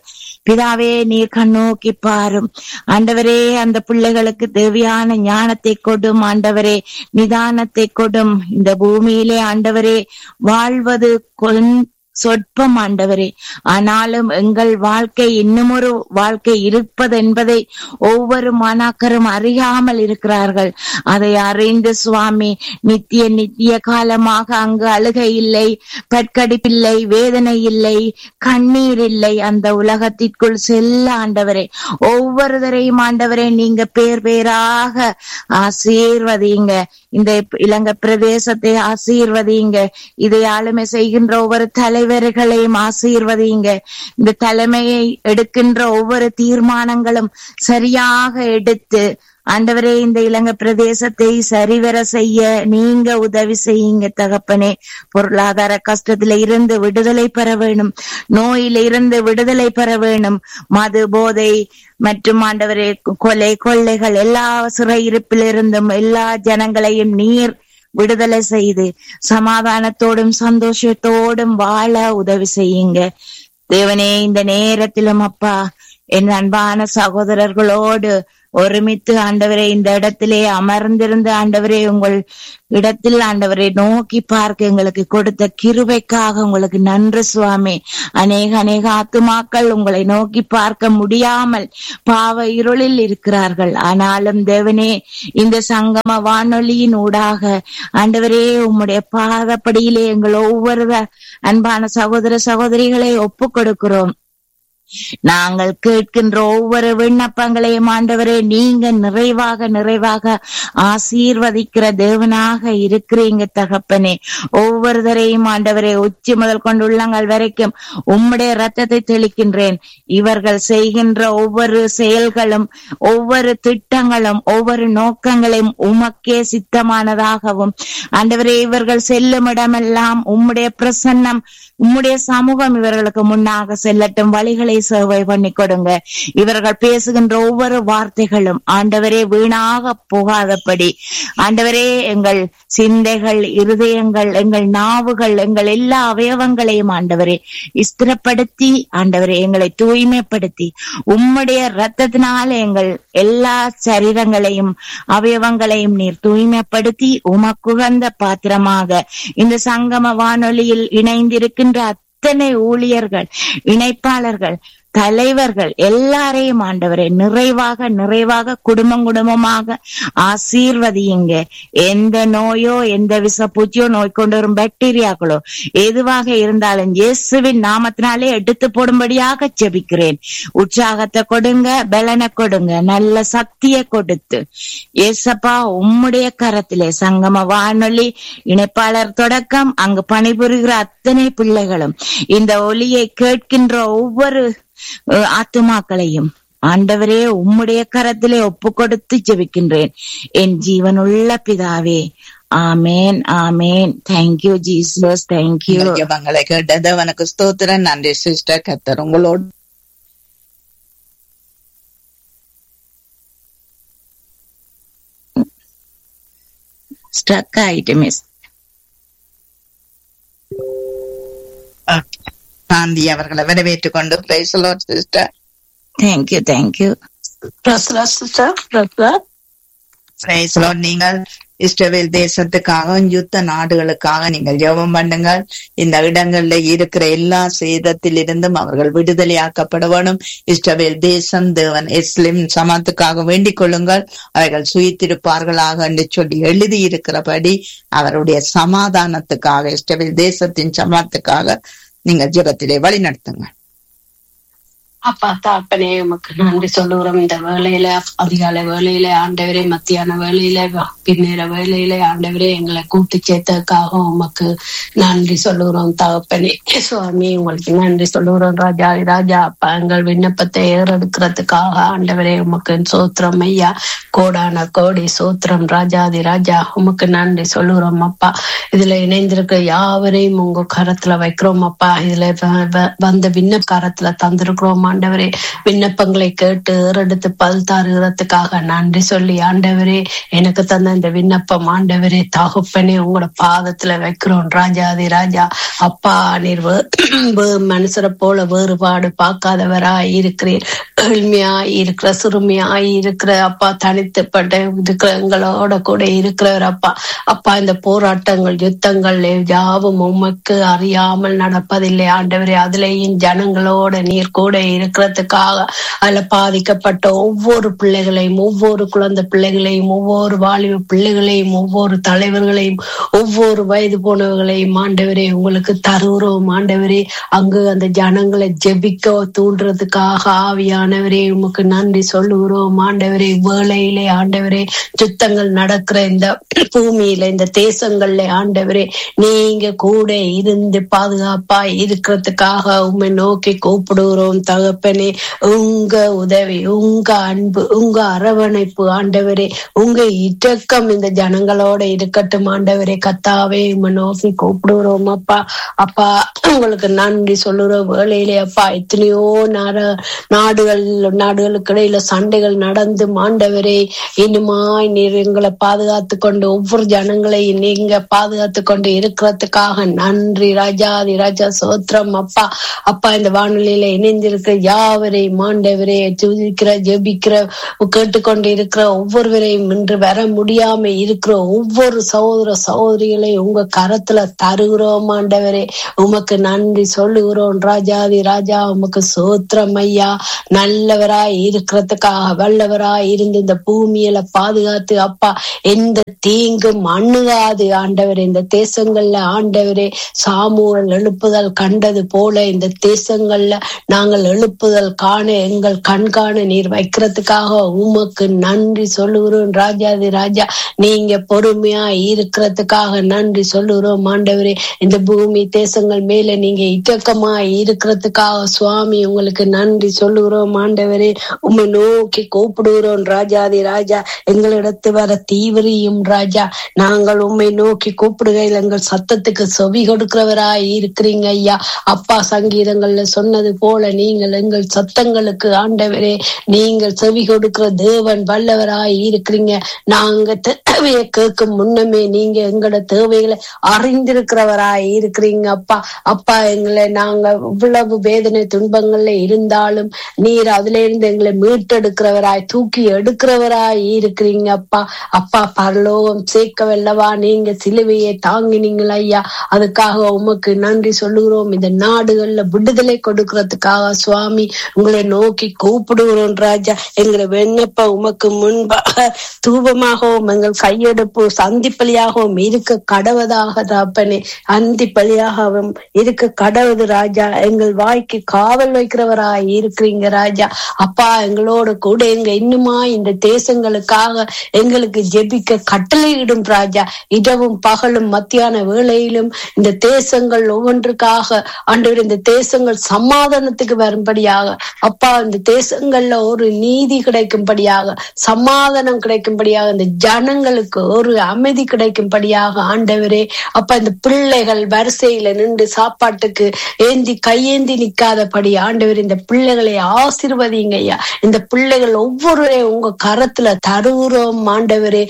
பிதாவே நீர் கண்ணோக்கி பாரும் ஆண்டவரே. அந்த பிள்ளைகளுக்கு தேவையான ஞானத்தை கொடும் ஆண்டவரே, நிதானத்தை கொடும். இந்த பூமியிலே ஆண்டவரே வாழ்வது கொன் சொற்பம் ஆண்டவரே. ஆனாலும் எங்கள் வாழ்க்கை இன்னும் ஒரு வாழ்க்கை இருப்பது என்பதை ஒவ்வொரு மாணாக்கரும் அறியாமல் இருக்கிறார்கள். அதை அறிந்து சுவாமி நித்திய நித்திய காலமாக அங்கு அழுகை இல்லை, பற்கடிப்பில்லை, வேதனை இல்லை, கண்ணீர் இல்லை. அந்த உலகத்திற்குள் செல்ல ஆண்டவரே ஒவ்வொருவரையும் ஆண்டவரே நீங்க பேர் பேராக ஆசீர்வதிங்க. இந்த இலங்கை பிரதேசத்தை ஆசீர்வதிங்க. இதை ஆளுமை செய்கின்ற ஒவ்வொரு தலைவர்களையும் ஆசீர்வதிங்க. இந்த தலைமையை எடுக்கின்ற ஒவ்வொரு தீர்மானங்களும் சரியாக எடுத்து ஆண்டவரே இந்த இலங்கை பிரதேசத்தை சரிவர செய்ய நீங்க உதவி செய்யுங்க தகப்பனே. பொருளாதார கஷ்டத்தில இருந்து விடுதலை பெற வேணும், நோயில இருந்து விடுதலை பெற வேணும், மது போதை மற்றும் ஆண்டவரே கொலை கொள்ளைகள் எல்லா சிறையிருப்பிலிருந்தும் எல்லா ஜனங்களையும் நீர் விடுதலை செய்து சமாதானத்தோடும் சந்தோஷத்தோடும் வாழ உதவி செய்யுங்க தேவனே. இந்த நேரத்திலும் அப்பா என் அன்பான சகோதரர்களோடு ஒருமித்து ஆண்டவரே இந்த இடத்திலே அமர்ந்திருந்து ஆண்டவரே உங்கள் இடத்தில் ஆண்டவரை நோக்கி பார்க்க எங்களுக்கு கொடுத்த கிருபைக்காக உங்களுக்கு நன்றி சுவாமி. அநேக அநேக ஆத்துமாக்கள் உங்களை நோக்கி பார்க்க முடியாமல் பாவ இருளில் இருக்கிறார்கள். ஆனாலும் தேவனே இந்த சங்கம வானொலியின் ஊடாக ஆண்டவரே உம்முடைய பாதப்படியிலே எங்கள் ஒவ்வொரு அன்பான சகோதர சகோதரிகளை ஒப்பு கொடுக்கிறோம். நாங்கள் கேட்கின்ற ஒவ்வொரு விண்ணப்பங்களையும் ஆண்டவரே நீங்க நிறைவாக நிறைவாக ஆசீர்வதிக்கிற தேவனாக இருக்கிறீங்க தகப்பனே. ஒவ்வொருவரையும் ஆண்டவரே உச்சி முதல் கொண்டு உள்ளங்கள் வரைக்கும் உம்முடைய ரத்தத்தை தெளிக்கின்றேன். இவர்கள் செய்கின்ற ஒவ்வொரு செயல்களும் ஒவ்வொரு திட்டங்களும் ஒவ்வொரு நோக்கங்களையும் உமக்கே சித்தமானதாகவும் ஆண்டவரே இவர்கள் செல்லும் இடமெல்லாம் உம்முடைய பிரசன்னம் உம்முடைய சமூகம் இவர்களுக்கு முன்னாக செல்லட்டும். வழிகளை சேவை பண்ணி கொடுங்க. இவர்கள் பேசுகின்ற ஒவ்வொரு வார்த்தைகளும் ஆண்டவரே வீணாக போகாதபடி ஆண்டவரே எங்கள் சிந்தைகள், இருதயங்கள், எங்கள் நாவுகள், எங்கள் எல்லா அவயவங்களையும் ஆண்டவரே ஸ்திரப்படுத்தி ஆண்டவரே எங்களை தூய்மைப்படுத்தி உம்முடைய இரத்தத்தினால எங்கள் எல்லா சரீரங்களையும் அவயவங்களையும் நீர் தூய்மைப்படுத்தி உமக்குகந்த பாத்திரமாக இந்த சங்கம வானொலியில் இணைந்திருக்கின்ற அத்தனை ஊழியர்கள், இணைப்பாளர்கள், தலைவர்கள் எல்லாரையும் ஆண்டவரை நிறைவாக நிறைவாக குடும்பம் குடும்பமாக ஆசீர்வதியுங்க. எந்த நோயோ எந்த விஷப்பூச்சியோ நோய் கொண்டு வரும் பாக்டீரியாக்களோ எதுவாக இருந்தாலும் இயேசுவின் நாமத்தினாலே எடுத்து போடும்படியாக ஜெபிக்கிறேன். உற்சாகத்தை கொடுங்க, பலனை கொடுங்க, நல்ல சக்தியை கொடுத்து ஏசப்பா உம்முடைய கரத்திலே சங்கம வானொலி இணைப்பாளர் தொடக்கம் அங்கு பணிபுரிகிற அத்தனை பிள்ளைகளும் இந்த ஒலியை கேட்கின்ற ஒவ்வொரு ஆத்துமாக்களையும் ஆண்டவரே உம்முடைய கரத்திலே ஒப்பு கொடுத்து ஜெபிக்கின்றேன் என் ஜீவனுள்ள பிதாவே. ஆமேன் ஆமேன். Thank you Jesus, thank you. ஜெபங்களை கேட்டது உனக்கு ஸ்தோத்திரம். நன்றி சிஸ்டர். கர்த்தர் உங்களோடு ஸ்ட்ரக் ஆயிட்டு மிஸ் காந்தி அவர்களை வரவேற்றுக் கொண்டு praise the Lord sister. Thank you thank you. Praise the Lord sister. Praise the Lord. நீங்கள் இஸ்ரவேல் தேசத்துக்காக யுத்த நாடுகளுக்காக நீங்கள் ஜெபம் பண்ணுங்கள். இந்த இடங்கள்ல இருக்கிற எல்லா சேதத்தில் இருந்தும் அவர்கள் விடுதலையாக்கப்பட வேணும். இஸ்ரவேல் தேசம் தேவன் இஸ்லிம் சமத்துக்காக வேண்டிக் கொள்ளுங்கள், அவர்கள் சுயித்திருப்பார்களாக என்று சொல்லி எழுதி இருக்கிறபடி அவருடைய சமாதானத்துக்காக இஸ்ரவேல் தேசத்தின் சமத்துக்காக நீங்கள் ஜெபத்திலே வழி நடத்துங்க. அப்பா தாப்பனே உமக்கு நன்றி சொல்லுகிறோம். இந்த வேலையில அதிகாலை வேலையில ஆண்டவரே, மத்தியான வேலையில பின்னேற வேலையில ஆண்டவரே எங்களை கூட்டி சேர்த்ததுக்காக உமக்கு நன்றி சொல்லுகிறோம் தகப்பனே. சுவாமி உங்களுக்கு நன்றி சொல்லுகிறோம். ராஜா ராஜா அப்பா எங்கள் விண்ணப்பத்தை ஏறெடுக்கிறதுக்காக ஆண்டவரே உமக்கு சோத்திரம் ஐயா. கோடான கோடி சோத்திரம் ராஜாதி ராஜா உமக்கு நன்றி சொல்லுகிறோம் அப்பா. இதுல இணைந்திருக்க யாவரையும் உங்க கரத்துல வைக்கிறோம் அப்பா. இதுல வந்த விண்ணப்ப கரத்துல தந்திருக்கிறோம் ஆண்டவரே. விண்ணப்பங்களை கேட்டு ஏறெடுத்து பல் தாருகிறதுக்காக நன்றி சொல்லி ஆண்டவரே, எனக்கு தந்த இந்த விண்ணப்பம் ஆண்டவரே தகப்பனே உங்களோட பாதத்துல வைக்கிறோம் ராஜாதி ராஜா. அப்பா நீர் மனுஷரை போல வேறுபாடு பார்க்காதவராய் இருக்கிறீர், ஏழ்மையாய் இருக்கிற சிறுமியாய் இருக்கிற அப்பா, தனித்துப்பட்ட இருக்கிற எங்களோட கூட இருக்கிறவர் அப்பா. அப்பா இந்த போராட்டங்கள் யுத்தங்கள் யாவும் உமக்கு அறியாமல் நடப்பதில்லை ஆண்டவரே. அதுலேயும் ஜனங்களோட நீர் கூட இருக்கிறதுக்காக அதுல பாதிக்கப்பட்ட ஒவ்வொரு பிள்ளைகளையும், ஒவ்வொரு குழந்தை பிள்ளைகளையும், ஒவ்வொரு வாலிப பிள்ளைகளையும், ஒவ்வொரு தலைவர்களையும், ஒவ்வொரு வயது போனவர்களையும் ஆண்டவரே உங்களுக்கு தருகிறோம் ஆண்டவரே. அங்கு அந்த ஜனங்களை ஜெபிக்க தூண்டுறதுக்காக ஆவியானவரே உமக்கு நன்றி சொல்லுகிறோம் ஆண்டவரே. வேளையிலே ஆண்டவரே யுத்தங்கள் நடக்கிற இந்த பூமியில இந்த தேசங்கள்ல ஆண்டவரே நீங்க கூட இருந்து பாதுகாப்பா இருக்கிறதுக்காக உண்மை நோக்கி கூப்பிடுகிறோம் தகப்பனே. உங்க உதவி, உங்க அன்பு, உங்க அரவணைப்பு ஆண்டவரே, உங்க இரக்கம் இந்த ஜனங்களோட இருக்கட்டும் ஆண்டவரே. கத்தாவே உண்மை நோக்கி கூப்பிடுகிறோம் அப்பா. அப்பா உங்களுக்கு நன்றி சொல்லுறோம் வேளையிலே அப்பா. எத்தனையோ நாடுகள் நாடுகளுக்கு இடையில சண்டைகள் நடந்து ஆண்டவரே இனிமாய் நீர் எங்களை பாதுகாத்து கொண்டு ஒவ்வொரு ஜனங்களையும் நீங்க பாதுகாத்து கொண்டு இருக்கிறதுக்காக நன்றி ராஜாதி ராஜா சோத்திரம் அப்பா. அப்பா இந்த வானொலியில இணைந்திருக்கிற யாவரையும் ஆண்டவரே துதிக்கிற ஜெபிக்கிற கேட்டுக்கொண்டு இருக்கிற ஒவ்வொருவரையும் இன்று வர முடியாம இருக்கிற ஒவ்வொரு சகோதர சகோதரிகளையும் உங்க கரத்துல தருகிறோம் ஆண்டவரே. உமக்கு நன்றி சொல்லுகிறோம் ராஜாதி ராஜா. உமக்கு சோத்திரம் ஐயா. நல்லவராய் இருக்கிறதுக்காக வல்லவராய் இருந்து இந்த பூமியில பாதுகாத்து அப்பா எந்த தீங்கும் அணுகாது ஆண்டவரே. இந்த தேசங்கள்ல ஆண்டவரே சாமுவேல் எழுப்புதல் கண்டது போல இந்த தேசங்கள்ல நாங்கள் எழுப்புதல் காண எங்கள் கண்காண நீர் வைக்கிறதுக்காக உமக்கு நன்றி சொல்லுகிறோம் ராஜாதி ராஜா. நீங்க பொறுமையா இருக்கிறதுக்காக நன்றி சொல்லுகிறோம் ஆண்டவரே. இந்த பூமி தேசங்கள் மேல நீங்க இட்டக்கமா இருக்கிறதுக்காக சுவாமி உங்களுக்கு நன்றி சொல்லுகிறோம் ஆண்டவரே. உம்மை நோக்கி கூப்பிடுகிறோம் ராஜாதி ராஜா. எங்களிடத்து வர தீவிரியும் ராஜா. நாங்கள் உம்மை நோக்கி கூப்பிடுகையில் எங்கள் சத்தத்துக்கு செவி கொடுக்கிறவராய் இருக்கிறீங்க ஐயா. அப்பா சங்கீதங்கள்ல சொன்னது போல நீங்கள் எங்கள் சத்தங்களுக்கு ஆண்டவரே நீங்கள் செவி கொடுக்கிற தேவன் வல்லவராய் இருக்கிறீங்க. நாங்க தேவையை கேட்கும் முன்னமே நீங்க எங்களோட தேவைகளை அறிந்திருக்கிறவராய் இருக்கிறீங்க அப்பா. அப்பா எங்களை நாங்க இவ்வளவு வேதனை துன்பங்கள்ல இருந்தாலும் நீர் அதுல இருந்து எங்களை மீட்டெடுக்கிறவராய் தூக்கி எடுக்கிறவராய் இருக்கிறீங்க அப்பா. அப்பா பரலோகம் சேர்க்கவல்லவா நீங்க சிலுவையை தாங்கினீங்களா ஐயா. அதுக்காக உமக்கு நன்றி சொல்லுகிறோம். இந்த நாடுகள்ல விடுதலை கொடுக்கறதுக்காக சுவாமி உங்களை நோக்கி கூப்பிடுகிறோம் ராஜா. எங்களை விண்ணப்ப உமக்கு முன்பாக தூபமாகவும் எங்கள் கையெடுப்பு சந்திப்பலியாகவும் இருக்க கடவதாக தாப்பனே. அந்தி பலியாகவும் இருக்க கடவுது ராஜா. எங்கள் வாய்க்கு காவல் வைக்கிறவராய் இருக்கிறீங்க ராஜா. அப்பா எங்களோட கூட எங்க இன்னுமா இந்த தேசங்களுக்காக எங்களுக்கு ஜெபிக்க கட்டளையிடும் ராஜா. இரவும் பகலும் மத்தியான வேளையிலும் இந்த தேசங்கள் ஒவ்வொன்றுக்காக ஆண்டவர் இந்த தேசங்கள் சமாதானத்துக்கு வரும்படியாக அப்பா இந்த தேசங்கள்ல ஒரு நீதி கிடைக்கும்படியாக சமாதானம் கிடைக்கும்படியாக இந்த ஜனங்களுக்கு ஒரு அமைதி கிடைக்கும்படியாக ஆண்டவரே அப்பா இந்த பிள்ளைகள் வரிசையில நின்று சாப்பாட்டுக்கு ஏந்தி கையேந்தி நிக்காதபடி ஆண்டவர் இந்த பிள்ளைகளை ஆசீர்வதிங்க ஐயா. இந்த பிள்ளைகள் ஒவ்வொருவரையும் உங்க கரத்துல தருகிறோம் ஆண்டவரே.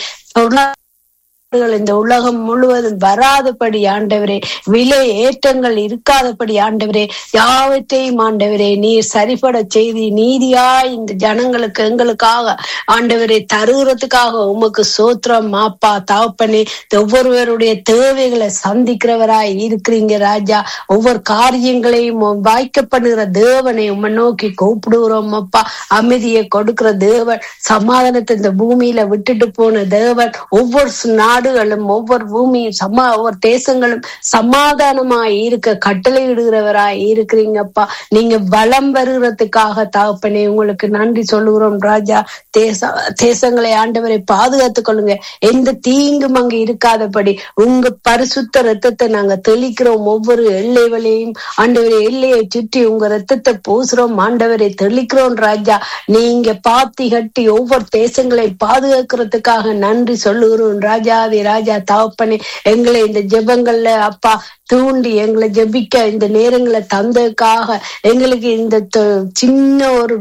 இந்த உலகம் முழுவதும் வராதபடி ஆண்டவரே, விலை ஏற்றங்கள் இருக்காதபடி ஆண்டவரே, யாவற்றையும் ஆண்டவரே நீர் சரிபட செய்தி நீதியாய் இந்த ஜனங்களுக்கு எங்களுக்காக ஆண்டவரே தருகிறதுக்காக உமக்கு சோத்திரம் மாப்பா தாப்பனே. ஒவ்வொருவருடைய தேவைகளை சந்திக்கிறவராய் இருக்கிறீங்க ராஜா. ஒவ்வொரு காரியங்களையும் வாய்க்கப்படுகிற தேவனை உம்மை நோக்கி கூப்பிடுகிறோம் அப்பா. அமைதியை கொடுக்கிற தேவன், சமாதானத்தை இந்த பூமியில விட்டுட்டு போன தேவன், ஒவ்வொரு நாடு நாடுகளும் ஒவ்வொரு பூமியும் சமா ஒவ்வொரு தேசங்களும் சமாதானமாய் இருக்க கட்டளையிடுகிறவராய் இருக்கிறீங்கப்பா. நீங்க பலம் வருகிறதுக்காக தகப்பனே உங்களுக்கு நன்றி சொல்லுகிறோம் ராஜா. தேச தேசங்களை ஆண்டவரை பாதுகாத்துக் கொள்ளுங்க. எந்த தீங்கும் அங்கு இருக்காதபடி உங்க பரிசுத்த ரத்தத்தை நாங்க தெளிக்கிறோம். ஒவ்வொரு எல்லை வழியையும் ஆண்டவரை எல்லையை சுற்றி உங்க ரத்தத்தை பூசுறோம் ஆண்டவரை தெளிக்கிறோம் ராஜா. நீங்க பாத்தி கட்டி ஒவ்வொரு தேசங்களை பாதுகாக்கிறதுக்காக நன்றி சொல்லுகிறோம் ராஜா. தேவாதி ராஜா தகப்பனே எங்களை இந்த ஜெபங்கள்ல அப்பா தூண்டி எங்களை ஜெபிக்க இந்த நேரங்களை தந்ததுக்காக எங்களுக்கு இந்த சின்ன ஒரு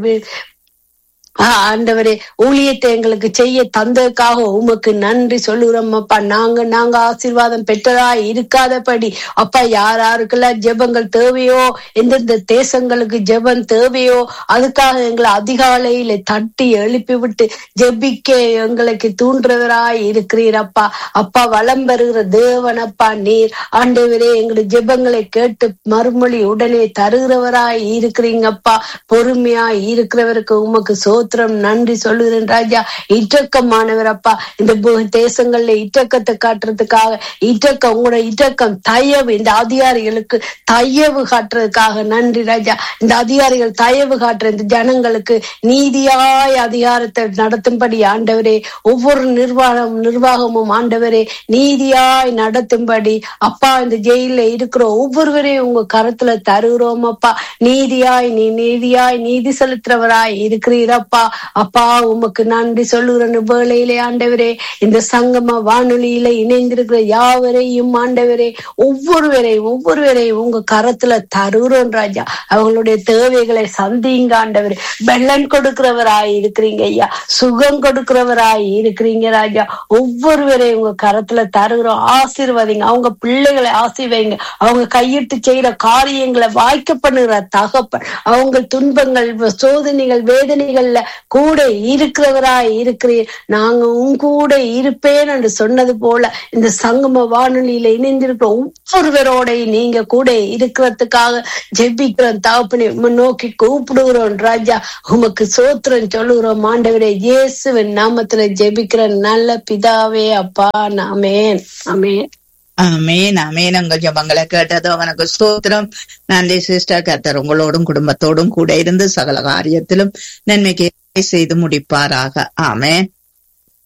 ஆண்டவரே ஊழியத்தை எங்களுக்கு செய்ய தந்ததுக்காக உமக்கு நன்றி சொல்லுறோம் அப்பா. நாங்க நாங்க ஆசீர்வாதம் பெற்றதா இருக்காதபடி அப்பா யார் யாருக்கெல்லாம் ஜெபங்கள் தேவையோ, எந்தெந்த தேசங்களுக்கு ஜெபம் தேவையோ அதுக்காக எங்களை அதிகாலையில தட்டி எழுப்பி விட்டு ஜெபிக்க எங்களுக்கு தூண்டுறவராய் இருக்கிறீரப்பா. அப்பா வலம் பெறுகிற தேவனப்பா நீர். ஆண்டவரே எங்களுடைய ஜெபங்களை கேட்டு மறுமொழி உடனே தருகிறவராய் இருக்கிறீங்கப்பா. பொறுமையாய் இருக்கிறவருக்கு உமக்கு சோ நன்றி சொல்லுகிறேன் ராஜா. இட்டக்கமானவர் அப்பா. இந்த தேசங்கள்ல இட்டக்கத்தை காட்டுறதுக்காக இட்டக்கம் உங்களோட இட்டக்கம் தயவு இந்த அதிகாரிகளுக்கு தயவு காட்டுறதுக்காக நன்றி ராஜா. இந்த அதிகாரிகள் தயவு காட்டுற இந்த ஜனங்களுக்கு நீதியாய் அதிகாரத்தை நடத்தும்படி ஆண்டவரே ஒவ்வொரு நிர்வாகம் நிர்வாகமும் ஆண்டவரே நீதியாய் நடத்தும்படி அப்பா இந்த ஜெயில இருக்கிற ஒவ்வொருவரையும் உங்க கருத்துல தருகிறோம் அப்பா. நீதியாய் நீ நீதியாய் நீதி செலுத்துறவராய் இருக்கிறீரப்பா. அப்பா உமக்கு நன்றி சொல்லுகிற வேளையிலே ஆண்டவரே இந்த சங்கம வானொலியில இணைந்திருக்கிற யாவரையும் ஆண்டவரே ஒவ்வொருவரையும் ஒவ்வொருவரையும் உங்க கரத்துல தருகிறோம் ராஜா. அவங்களுடைய தேவைகளை சந்திங்க ஆண்டவரே. வெள்ளம் கொடுக்கிறவராய் இருக்கிறீங்க ஐயா, சுகம் கொடுக்கிறவராய் இருக்கிறீங்க ராஜா. ஒவ்வொருவரையும் உங்க கரத்துல தருகிறோம். ஆசீர்வதிங்க, அவங்க பிள்ளைகளை ஆசீர்வைங்க. அவங்க கையிட்டு செய்யற காரியங்களை வாய்க்க பண்ணுகிற தகப்பன் அவங்க துன்பங்கள் சோதனைகள் வேதனைகள்ல கூட இருக்கிறவராய் இருக்கிறீர். நாங்க உன் கூட இருப்பேன் என்று சொன்னது போல இந்த சங்கம வானொலியில இணைந்திருக்கிற ஒவ்வொருவரோட நீங்க கூட இருக்கிறதுக்காக ஜெபிக்கிறோம் தகப்பனே. நோக்கி கூப்பிடுகிறோம் ராஜா. உமக்கு சோத்திரம் சொல்லுகிறோம் ஆண்டவரே. இயேசுவின் நாமத்துல ஜெபிக்கிற நல்ல பிதாவே அப்பா. ஆமென் ஆமென் ஆமேன் ஆமேன். உங்கள் ஜபங்களை கேட்டது அவனுக்கு ஸ்தோத்திரம். நன்றி சிஸ்டர். கர்த்தர் உங்களோடும் குடும்பத்தோடும் கூட இருந்து சகல காரியத்திலும் நன்மைக்கு செய்து முடிப்பாராக. ஆமென்.